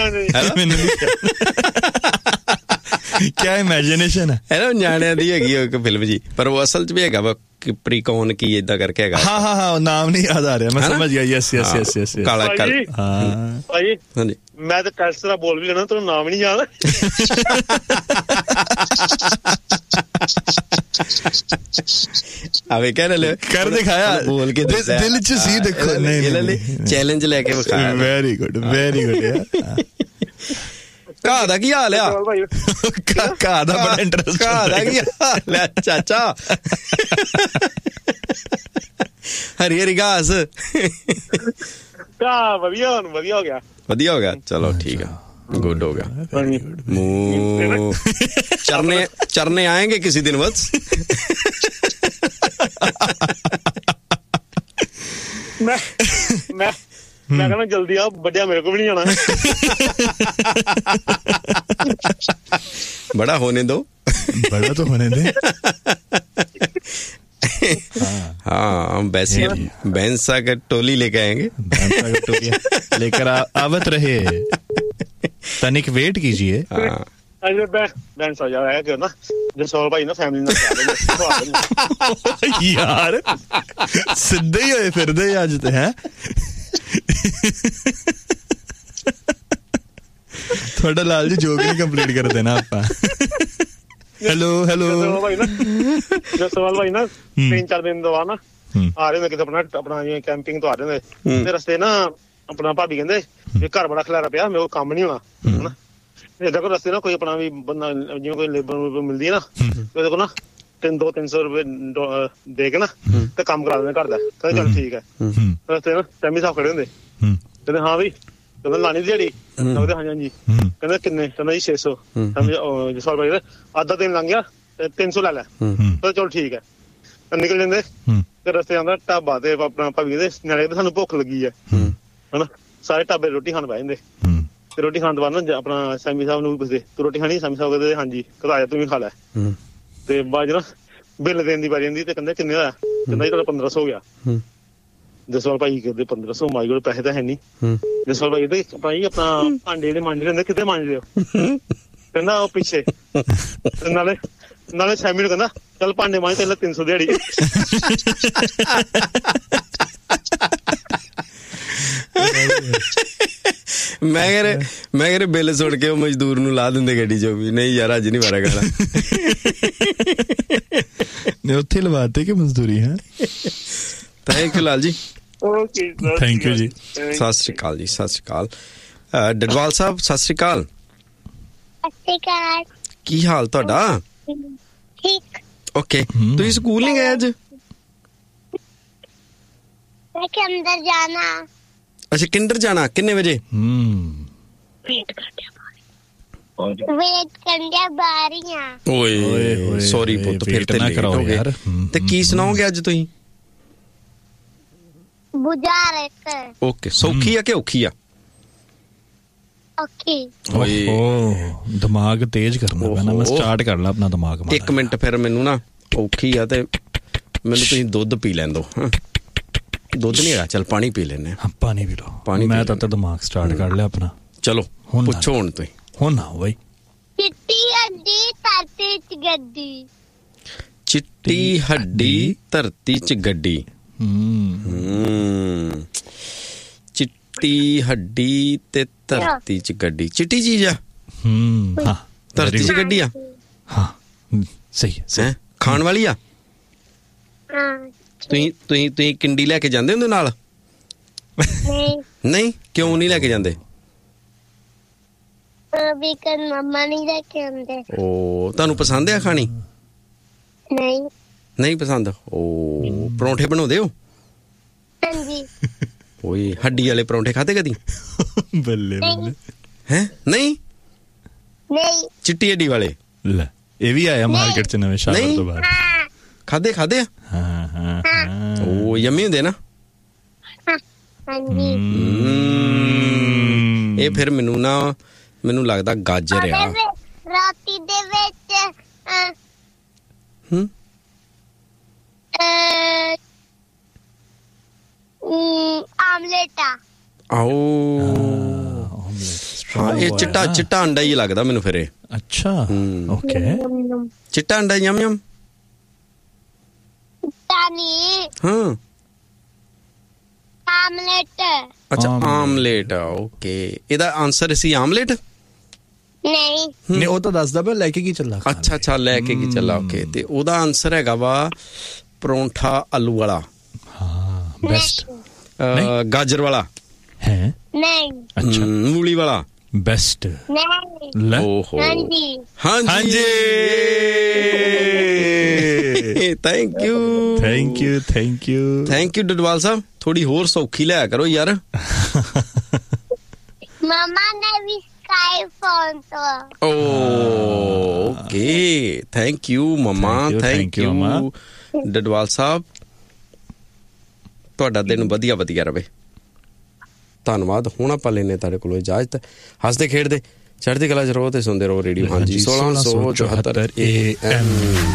क्या इमेजिनेशन है ਨਾ ਨਿਆਣਿਆਂ ਦੀ ਹੈਗੀ ਇੱਕ ਫਿਲਮ ਜੀ, ਪਰ ਉਹ ਅਸਲ 'ਚ ਵੀ ਹੈਗਾ ਵਾ ਪ੍ਰੀਕੌਨ ਕੀ ਏਦਾਂ ਕਰਕੇ ਹੈਗਾ। हाँ हाँ हाँ नाम नहीं याद आ रहा, मैं समझ गया। यस यस यस यस ਕਾਲਾ ਭਾਜੀ ਹਾਂਜੀ ਮੈਂ ਤਾਂ ਟੈਸਟ ਦਾ ਬੋਲ ਵੀ ਲੈਣਾ, ਤੈਨੂੰ ਨਾਮ ਨਹੀਂ ਯਾਦ? ਆਵੇ ਕਹਿ ਲੈ कर दिखाया, बोल के दिल च सी देखो। नहीं ਚੈलेंਜ ਲੈ ਕੇ ਵਿਖਾਇਆ। वेरी गुड यार। ਘਾਹ ਦਾ ਕੀ ਹਾਲ ਆ? ਘਾਹ ਦਾ ਬੜਾ ਇੰਟਰਸਟ। ਘਾਹ ਦਾ ਕੀ ਹਾਲ ਆ ਚਾਚਾ? ਹਰੀ ਹਰੀ ਘਾਸ। ਵਧੀਆ ਹੋ ਗਿਆ। ਵਧੀਆ ਹੋ ਗਿਆ, ਚਲੋ ਠੀਕ ਆ, गुड हो गया। चरने आएंगे किसी दिन वत्स। मैं कहना जल्दी आओ, बढ़िया मेरे को भी नहीं आना। बड़ा होने दो, बड़ा तो होने दे। हाँ बैंसा का टोली लेके आएंगे, बैंसा का टोली लेकर आवत रहे, तनिक वेट कीजिए। बैंसा जा रहा है क्यों ना जसौल भाई ना फैमिली ना यार सिद्धे ही होए फिर दे आज ते हैं थोड़ा लाल जी जोक नहीं कंप्लीट कर देना आपा। हेलो जसौल भाई ना 3-4 दिन दवा ना आ रहे ने किते अपना ये कैंपिंग तो आ रहे ने, ते रस्ते ना अपना भाभी कहंदे ये घर बड़ा खलारा पिया, मेरे को काम नहीं होना है ना। इधर को रस्ते ना कोई अपना भी बंदा जिवें कोई लेबर मिलदी है ना, ਉਹਦੇ ਕੋਲ ਨਾ 200-300 ਰੁਪਏ ਦੇ ਕੇ ਨਾ ਤੇ ਕੰਮ ਕਰਾ ਦਿੰਦੇ ਘਰ ਦਾ। ਕਹਿੰਦੇ ਚੱਲ ਠੀਕ ਹੈ। ਰਸਤੇ ਨਾ ਸੈਮੀ ਸਾਹਿਬ ਖੜੇ ਹੁੰਦੇ, ਕਹਿੰਦੇ ਹਾਂ ਵੀ ਕਹਿੰਦਾ ਲਾਣੀ ਦਿਹਾੜੀ? ਕਹਿੰਦੇ ਹਾਂਜੀ। ਕਹਿੰਦਾ ਕਿੰਨੇ? ਕਹਿੰਦਾ ਜੀ 600। ਜਸਵਾਲ ਭਾਈ ਅੱਧਾ ਦਿਨ ਲੰਘ ਗਿਆ, 300 ਲੈ ਲੈ। ਕਹਿੰਦਾ ਚਲ ਠੀਕ ਹੈ। ਨਿਕਲ ਜਾਂਦੇ ਤੇ ਰਸਤੇ ਆਉਂਦਾ ਢਾਬਾ ਤੇ ਆਪਣਾ ਭਾਬੀ ਕਹਿੰਦੇ ਨਾਲੇ ਸਾਨੂੰ ਭੁੱਖ ਲੱਗੀ ਹੈ ਹਨਾ, ਸਾਰੇ ਢਾਬੇ ਰੋਟੀ ਖਾਣ ਬਹਿ ਜਾਂਦੇ। ਤੇ ਰੋਟੀ ਖਾਣ ਤੋਂ ਬਾਅਦ ਨਾ ਆਪਣਾ ਸੈਮੀ ਸਾਹਿਬ ਨੂੰ ਵੀ ਪੁੱਛਦੇ ਤੂੰ ਰੋਟੀ ਖਾਣੀ? ਸੈਮੀ ਸਾਹਿਬ ਕਹਿੰਦੇ ਹਾਂਜੀ। ਕਹਿੰਦਾ ਆ ਜਾ ਤੂੰ ਵੀ ਖਾ ਲੈ। ਤੇ ਬਾਅਦ ਨਾ ਬਿੱਲ ਦੇਣ ਦੀ ਵਾਰੀ ਆਉਂਦੀ ਤੇ ਕਹਿੰਦੇ ਕਿੰਨੇ ਹੋਇਆ? ਕਹਿੰਦਾ ਜੀ ਤੁਹਾਡਾ 1500 ਹੋ ਗਿਆ। ਜਸਵਾਲ ਭਾਈ ਕਹਿੰਦੇ 1500 ਮਾਈ ਕੋਲ ਪੈਸੇ ਤਾਂ ਹੈ ਨਹੀਂ। ਜਸਵਾਲ ਭਾਈ ਕਹਿੰਦੇ ਭਾਈ ਆਪਣਾ ਭਾਂਡੇ ਜਿਹੜੇ ਮਾਂਜਦੇ ਹੁੰਦੇ ਕਿੱਥੇ ਮਾਂਜਦੇ ਹੋ? ਕਹਿੰਦਾ ਉਹ ਪਿੱਛੇ ਨਾਲੇ ਸੈਮੀ ਨੂੰ ਕਹਿੰਦਾ ਚੱਲ ਭਾਂਡੇ ਮਾਂਜ ਤੈਨੂੰ 300 ਦਿਹਾੜੀ। ਮੈਂ ਕਹਿੰਦਾ ਬਿੱਲ ਸੁਣ ਕੇ ਉਹ ਮਜ਼ਦੂਰ ਨੂੰ ਲਾ ਦਿੰਦੇ ਗੱਡੀ ਚੋਂ ਵੀ, ਨਹੀਂ ਯਾਰ ਅੱਜ ਨਹੀਂ ਵਾਰਾ ਖਾਣਾ। ਨੇ ਉੱਥੇ ਲਵਾਤੇ ਕਿ ਮਜ਼ਦੂਰੀ ਹੈ। Thank you Lal ji. Okay thank you ਜੀ। ਸਤਿ ਸ਼੍ਰੀ ਅਕਾਲ ਜੀ, ਸਤਿ ਸ਼੍ਰੀ ਅਕਾਲ। ਡਡਵਾਲ ਸਾਹਿਬ ਸਤਿ ਸ਼੍ਰੀ ਅਕਾਲ। ਸਤਿ ਸ਼੍ਰੀ ਅਕਾਲ। ਕੀ ਹਾਲ ਤੁਹਾਡਾ? ਠੀਕ। ਓਕੇ, ਤੁਸੀਂ ਸਕੂਲ ਨਹੀਂ ਗਏ ਅੱਜ? ਮੈਂ ਕਿ ਅੰਦਰ ਜਾਣਾ। ਅੱਛਾ, ਕਿੰਡਰ ਜਾਣਾ, ਕਿੰਨੇ ਵਜੇ? ਵੇਟ ਕਰਦਿਆ ਬਾਰੀਆਂ। ਓਏ ਸੌਰੀ ਪੁੱਤ, ਫਿਰ ਤੇ ਲੇਟ ਹੋ ਗਏ। ਤੇ ਕੀ ਸੁਣਾਓਗੇ ਅੱਜ ਤੁਸੀਂ? ਬੁਝਾਰਤ। ਓਕੇ, ਸੌਖੀ ਆ ਕਿ ਔਖੀ ਆ? ਓਕੇ। ਓਏ ਦਿਮਾਗ ਤੇਜ਼ ਕਰਨਾ ਪੈਣਾ। ਮੈਂ ਸਟਾਰਟ ਕਰ ਲਾ ਆਪਣਾ ਦਿਮਾਗ। ਇੱਕ ਮਿੰਟ, ਫਿਰ ਮੈਨੂੰ ਨਾ ਔਖੀ ਆ ਤੇ ਮੈਨੂੰ ਤੁਸੀਂ ਦੁੱਧ ਪੀ ਲੈਣ ਦਿਓ। ਦੁੱਧ ਨਹੀਂ ਹੈਗਾ, ਚੱਲ ਪਾਣੀ ਪੀ ਲੈਨੇ ਆ। ਪਾਣੀ ਪੀ ਲਓ। ਮੈਂ ਤਾਂ ਦਿਮਾਗ ਸਟਾਰਟ ਕਰ ਲਿਆ ਆਪਣਾ। ਚਲੋ ਪੁੱਛੋ ਹੁਣ ਤੁਸੀਂ। ਹੁਣ ਨਾ ਬਈ। ਚਿੱਟੀ ਹੱਡੀ ਧਰਤੀ 'ਚ ਗੱਡੀ। ਚਿੱਟੀ ਹੱਡੀ ਧਰਤੀ 'ਚ ਗੱਡੀ। ਚਿੱਟੀ ਹੱਡੀ ਤੇ ਧਰਤੀ 'ਚ ਗੱਡੀ। ਚਿੱਟੀ ਚੀਜ਼ ਆ। ਹਾਂ, ਧਰਤੀ 'ਚ ਗੱਡੀ ਆ। ਹਾਂ ਸਹੀ ਹੈ। ਖਾਣ ਵਾਲੀ ਆ। ਹਾਂ। ਤੁਸੀਂ ਕਿੰਡੀ ਲੈ ਕੇ ਜਾਂਦੇ ਹੁੰਦੇ ਨਾਲ? ਨਹੀਂ, ਕਿਉਂ ਨਹੀਂ ਲੈ ਕੇ ਜਾਂਦੇ? ਬਿਕਨ ਮੰਮਾ ਨਹੀਂ ਲੈ ਕੇ ਆਉਂਦੇ। ਓ, ਤੁਹਾਨੂੰ ਪਸੰਦ ਆ ਖਾਣੀ? ਨਹੀਂ ਪਸੰਦ। ਓ, ਪਰੌਂਠੇ ਬਣਾਉਂਦੇ ਹੋ? ਹਾਂਜੀ। ਓਏ, ਹੱਡੀ ਵਾਲੇ ਪਰੌਂਠੇ ਖਾਦੇ ਕਦੀ? ਬੱਲੇ ਬੱਲੇ। ਹੈ? ਨਹੀਂ ਚਿੱਟੀ ਹੱਡੀ ਵਾਲੇ। ਲੈ, ਇਹ ਵੀ ਆਇਆ ਮਾਰਕੀਟ 'ਚ ਨਵੇਂ ਸ਼ਾਹਰ ਤੋਂ ਬਾਅਦ। ਖਾਦੇ ਆ? ਹਾਂ। ਓ, ਯੰਮੀ ਹੁੰਦੇ ਨਾ। ਹਾਂਜੀ। ਇਹ ਫਿਰ ਮੈਨੂੰ ਲੱਗਦਾ ਗਾਜਰ ਆ। ਰਾਤੀ ਦੇ ਵਿੱਚ ਆਮਲੇਟ ਆ। ਹਾਂ, ਇਹ ਚਿੱਟਾ ਅੰਡਾ ਹੀ ਲੱਗਦਾ ਮੈਨੂੰ ਫਿਰ ਇਹ। ਅੱਛਾ, ਓਕੇ। ਚਿੱਟਾ ਅੰਡਾ ਯਮ ਹਾਂ। ਆਮਲੇਟ। ਅੱਛਾ, ਆਮਲੇਟ। ਓਕੇ, ਇਹਦਾ ਆਨਸਰ ਸੀ ਆਮਲੇਟ? ਨਹੀਂ, ਉਹ ਤਾਂ ਦੱਸਦਾ ਪਿਆ ਲੈ ਕੇ ਕੀ ਚੱਲਾ। ਅੱਛਾ, ਲੈ ਕੇ ਕੀ ਚੱਲਾ। ਓਕੇ, ਤੇ ਉਹਦਾ ਆਨਸਰ ਹੈਗਾ ਵਾ ਪਰੌਂਠਾ ਆਲੂ ਵਾਲਾ। ਹਾਂ, ਬੈਸਟ। ਗਾਜਰ ਵਾਲਾ ਹੈ? ਨਹੀਂ। ਅੱਛਾ, ਮੂਲੀ ਵਾਲਾ ਬੈਸਟ। ਨਹੀਂ। ਓਹੋ, ਹਾਂਜੀ। ਥੈਂਕ ਯੂ ਡਡਵਾਲ ਸਾਹਿਬ। ਥੋੜੀ ਹੋਰ ਸੌਖੀ ਲਿਆ ਕਰੋ ਯਾਰ। ਮਮਾ ਨੇ ਵੀ ਸਕਾਈ ਫੋਨ ਤੋਂ। Okay, thank you mama. Thank you Dadwal ਸਾਹਿਬ। ਤੁਹਾਡਾ ਦਿਨ ਵਧੀਆ ਰਵੇ। ਧੰਨਵਾਦ। ਹੁਣ ਆਪਾਂ ਲੈਨੇ ਤੁਹਾਡੇ ਕੋਲੋਂ ਇਜਾਜ਼ਤ। ਹੱਸਦੇ ਖੇਡਦੇ ਚੜ੍ਹਦੀ ਕਲਾ 'ਚ ਰਹੋ ਤੇ ਸੁਣਦੇ ਰਹੋ ਰੇਡੀਓ ਹਾਂਜੀ 1674 AM।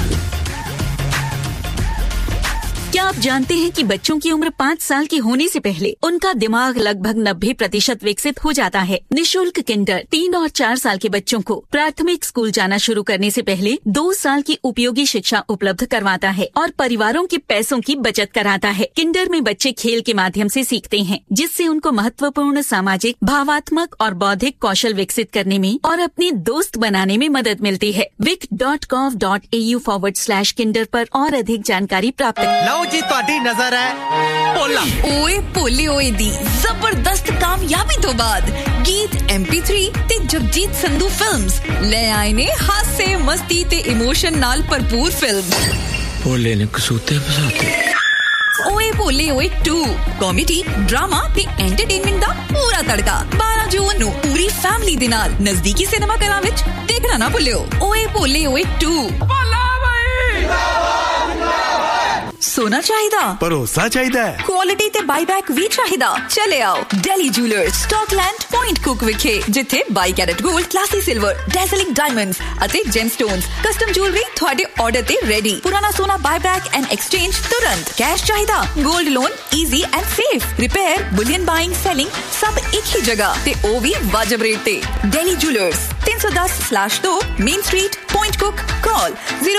क्या आप जानते हैं कि बच्चों की उम्र 5 साल की होने से पहले उनका दिमाग लगभग 90% विकसित हो जाता है। निशुल्क किंडर 3 और 4 साल के बच्चों को प्राथमिक स्कूल जाना शुरू करने से पहले 2 साल की उपयोगी शिक्षा उपलब्ध करवाता है और परिवारों के पैसों की बचत कराता है। किंडर में बच्चे खेल के माध्यम से सीखते हैं, जिससे उनको महत्वपूर्ण सामाजिक, भावात्मक और बौद्धिक कौशल विकसित करने में और अपने दोस्त बनाने में मदद मिलती है। vic.gov.au/kinder पर और अधिक जानकारी प्राप्त करें। जी ਤੁਹਾਡੀ ਨਜ਼ਰ ਹੈ ਭੋਲਾ। ਓਏ ਭੋਲੇ ਓਏ ਦੀ ਜ਼ਬਰਦਸਤ ਕਾਮਯਾਬੀ ਤੋਂ ਬਾਅਦ ਗੀਤ MP3 ਤੇ ਜਗਜੀਤ ਸੰਧੂ ਫਿਲਮਸ ਲੈ ਆਏ ਨੇ ਹਾਸੇ ਮਸਤੀ ਤੇ ਇਮੋਸ਼ਨ ਨਾਲ ਭਰਪੂਰ ਫਿਲਮ ਭੋਲੇ ਨੇ ਕਸੂਤੇ ਫਸਾਤੇ। ਓਏ ਭੋਲੇ ਓਏ 2 ਕਾਮੇਡੀ, ਡਰਾਮਾ ਤੇ ਐਂਟਰਟੇਨਮੈਂਟ ਦਾ ਪੂਰਾ ਤੜਕਾ 12 ਜੂਨ ਨੂੰ ਪੂਰੀ ਫੈਮਿਲੀ ਦੇ ਨਾਲ ਨਜ਼ਦੀਕੀ ਸਿਨੇਮਾ ਘਰਾਂ ਵਿੱਚ ਦੇਖਣਾ ਨਾ ਭੁੱਲਿਓ। ਓਏ ਭੋਲੇ ਓਏ 2 ਭੋਲਾ ਬਾਈ। सोना चाहिदा, भरोसा चाहिदा, क्वालिटी ते बाईबैक भी चाहिदा। चले आओ Delhi jewellers Scotland point cook विखे, जिथे 22 carat gold, classy silver, डेज़लिंग diamonds अते जेमस्टोन्स, कस्टम ज्वेलरी ਤੁਹਾਡੇ ਆਰਡਰ ਤੇ ਰੈਡੀ। ਪੁਰਾਣਾ ਸੋਨਾ ਬਾਈਬੈਕ ਐਂਡ ਐਕਸਚੇਂਜ ਤੁਰੰਤ। ਕੈਸ਼ ਚਾਹੀਦਾ, 골ਡ loan easy and safe. Repair, bullion buying, selling ਸਭ ਇੱਕ ਹੀ ਜਗ੍ਹਾ ਤੇ ਉਹ ਵੀ ਵਾਜਬ ਰੇਟ ਤੇ। ਦਿल्ली ज्वेलर्स 310/2 ਮੇਨ ਸਟਰੀਟ, ਪॉइंट ਕੁਕ। ਕਾਲ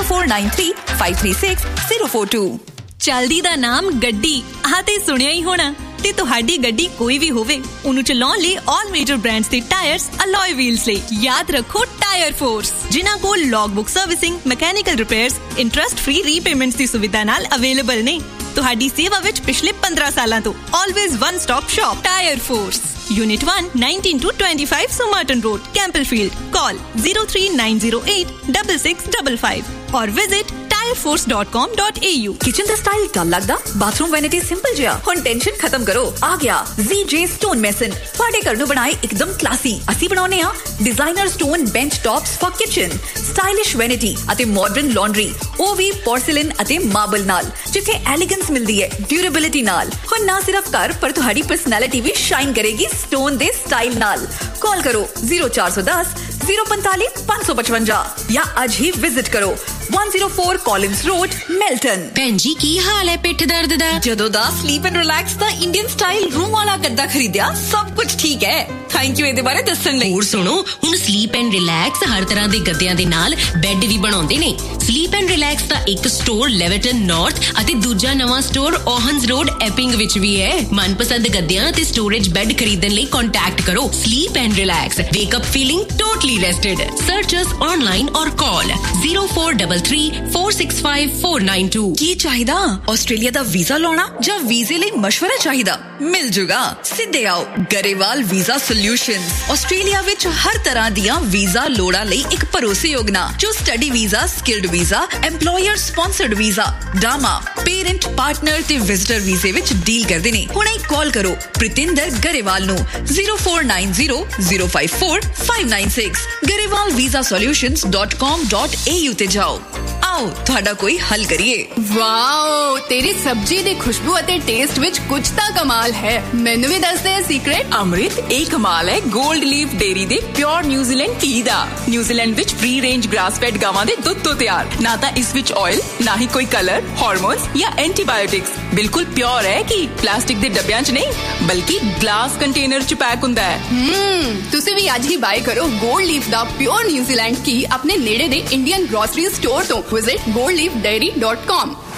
0493536042। ਚਲਦੀ ਦਾ ਨਾਮ ਗੱਡੀ, ਆਹ ਤੇ ਸੁਣਿਆ ਹੀ ਹੋਣਾ। ਤੇ ਤੁਹਾਡੀ ਗੱਡੀ ਕੋਈ ਵੀ ਹੋਵੇ, ਉਹਨੂੰ ਚਲਾਉਣ ਲਈ ਆਲ ਮੇਜਰ ਬ੍ਰਾਂਡਸ ਦੇ ਟਾਇਰਸ, ਅਲੋਏ ਵੀਲਸ ਲਈ ਯਾਦ ਰੱਖੋ ਟਾਇਰ ਫੋਰਸ, ਜਿਨ੍ਹਾਂ ਕੋਲ ਲੌਗਬੁੱਕ servicing, mechanical repairs, interest free repayments ਦੀ ਸੁਵਿਧਾ ਨਾਲ ਅਵੇਲੇਬਲ ਨੇ। ਤੁਹਾਡੀ ਸੇਵਾ ਵਿੱਚ ਪਿਛਲੇ 15 ਸਾਲਾਂ ਤੋਂ always one stop shop tyre force. Unit 1, 19-25 Somerton Road, Campbellfield. Call 039086655 or visit tireforce.com.au। Kitchen the style ਡਲ ਲੱਗਦਾ, ਬਾਥਰੂਮ ਵੈਨਿਟੀ ਸਿੰਪਲ ਜਿਹਾ। ਹੁਣ ਟੈਨਸ਼ਨ ਖਤਮ ਕਰੋ, ਆ ਗਿਆ ZJ Stone Mason। ਤੁਹਾਡੇ ਘਰ ਨੂੰ ਬਣਾਏ ਇੱਕਦਮ ਕਲਾਸੀ। ਅਸੀਂ ਬਣਾਉਨੇ ਆ designer stone bench tops for kitchen, stylish vanity ਅਤੇ ਮਾਡਰਨ ਲਾਂਡਰੀ, ਉਹ ਵੀ ਪੋਰਸਿਲਨ ਅਤੇ ਮਾਰਬਲ ਨਾਲ, ਜਿੱਥੇ ਐਲੀਗੈਂਸ ਮਿਲਦੀ ਹੈ ਡਿਊਰੇਬਿਲਿਟੀ ਨਾਲ। ਹੁਣ ਨਾ ਸਿਰਫ ਘਰ ਪਰ ਤੁਹਾਡੀ ਪਰਸਨੈਲਿਟੀ ਵੀ ਸ਼ਾਈਨ ਕਰੇਗੀ ਸਟੋਨ ਦੇ ਸਟਾਈਲ ਨਾਲ। ਕਾਲ ਕਰੋ 0410 045 555 ਜਾਂ ਅੱਜ ਹੀ ਵਿਜ਼ਿਟ ਕਰੋ 104 Collins Road, Melton। ਭੈਣ ਜੀ ਕੀ ਹਾਲ ਹੈ ਪਿੱਠ ਦਰਦ ਦਾ? ਜਦੋਂ ਦਾ sleep and relax the Indian style room ਵਾਲਾ ਗੱਦਾ ਖਰੀਦਿਆ, ਸਭ ਕੁਝ ਠੀਕ ਹੈ। ਥੈਂਕ ਯੂ ਇਹਦੇ ਬਾਰੇ ਦੱਸਣ ਲਈ। ਹੋਰ ਸੁਣੋ, ਹੁਣ ਸਲੀਪ ਐਂਡ ਰਿਲੈਕਸ ਹਰ ਤਰ੍ਹਾਂ ਦੇ ਗੱਦਿਆਂ ਦੇ ਨਾਲ ਬੈੱਡ ਵੀ ਬਣਾਉਂਦੇ ਨੇ। ਸਲੀਪ ਐਂਡ ਰਿਲੈਕਸ ਦਾ ਇੱਕ ਸਟੋਰ ਲੈਵਰਟਨ ਨਾਰਥ ਅਤੇ ਦੂਜਾ ਨਵਾਂ ਸਟੋਰ ਓਹਨਸ ਰੋਡ ਐਪਿੰਗ ਵਿੱਚ ਵੀ ਹੈ। ਮਨਪਸੰਦ ਗੱਦਿਆਂ ਤੇ ਸਟੋਰੇਜ ਬੈੱਡ ਖਰੀਦਣ ਲਈ ਕੰਟੈਕਟ ਕਰੋ sleep and relax. ਵੇਕ up feeling totally ਰੈਸਟਡ। Search us online ਔਰ ਕਾਲ 0433465492। ਕੀ ਚਾਹੀਦਾ? ਆਸਟ੍ਰੇਲੀਆ ਦਾ ਵੀਜ਼ਾ ਲਾਉਣਾ ਜਾਂ ਵੀਜ਼ੇ ਲਈ ਮਸ਼ਵਰਾ ਚਾਹੀਦਾ? ਮਿਲ ਜੂਗਾ। ਸਿੱਧੇ ਆਓ ਗਰੇਵਾਲ ਵੀਜ਼ਾ ਸੋਲਿਊਸ਼ਨਸ। ਆਸਟ੍ਰੇਲੀਆ ਵਿੱਚ ਹਰ ਤਰ੍ਹਾਂ ਦੀਆਂ ਵੀਜ਼ਾ ਲੋੜਾਂ ਲਈ ਇੱਕ ਭਰੋਸੇਯੋਗ ਨਾਂ, ਜੋ study visa, skilled visa, EMPLOYER sponsored visa, ਡਾਮਾ, parent, partner ਤੇ ਵਿਜ਼ਟਰ ਵੀਜ਼ੇ ਵਿੱਚ ਡੀਲ ਕਰਦੇ ਨੇ। ਹੁਣੇ ਕਾਲ ਕਰੋ ਪ੍ਰਿਤਿੰਦਰ ਗਰੇਵਾਲ ਨੂੰ 0490054596। garewalvisasolutions.com.au ਤੇ ਜਾਓ। ਆਓ ਤੁਹਾਡਾ ਕੋਈ ਹੱਲ ਕਰੀਏ। ਵਾਓ, ਤੇਰੀ ਸਬਜ਼ੀ ਦੀ ਖੁਸ਼ਬੂ ਅਤੇ ਟੇਸਟ ਵਿੱਚ ਕੁਝ ਤਾਂ ਕਮਾਲ ਹੈ। ਮੈਨੂੰ ਵੀ ਦੱਸ ਦੇ ਸੀਕ੍ਰੇਟ। ਅੰਮ੍ਰਿਤ, ਇਹ ਕਮਾਲ ਹੈ 골ਡ ਲੀਫ ਡੇਅਰੀ ਦੇ ਪਿਓਰ ਨਿਊਜ਼ੀਲੈਂਡ ਘੀ ਦਾ। ਨਿਊਜ਼ੀਲੈਂਡ ਵਿੱਚ ਫ੍ਰੀ ਰੇਂਜ ਗ੍ਰਾਸ ਫੈਡ ਗਾਵਾਂ ਦੇ ਦੁੱਧ ਤੋਂ ਤਿਆਰ। ਨਾ ਤਾਂ ਇਸ ਵਿੱਚ ਆਇਲ, ਨਾ ਹੀ ਕੋਈ ਕਲਰ, ਹਾਰਮੋਨਸ ਜਾਂ ਐਂਟੀਬਾਇਓਟਿਕਸ। ਬਿਲਕੁਲ ਪਿਓਰ ਹੈ ਕਿ ਪਲਾਸਟਿਕ ਦੇ ਡੱਬਿਆਂ 'ਚ ਨਹੀਂ, ਬਲਕਿ ਗਲਾਸ ਕੰਟੇਨਰ 'ਚ ਪੈਕ ਹੁੰਦਾ ਹੈ। ਤੁਸੀਂ ਵੀ ਅੱਜ ਹੀ ਬਾਏ ਕਰੋ 골ਡ ਲੀਫ ਦਾ ਪਿਓਰ ਨਿਊਜ਼ੀਲੈਂਡ ਘੀ ਆਪਣੇ ਨੇੜੇ ਦੇ ਇੰਡੀਅਨ ਗ੍ਰੋਸਰੀ ਸਟੋਰ ਤੋਂ। Visit goldleafdairy.com।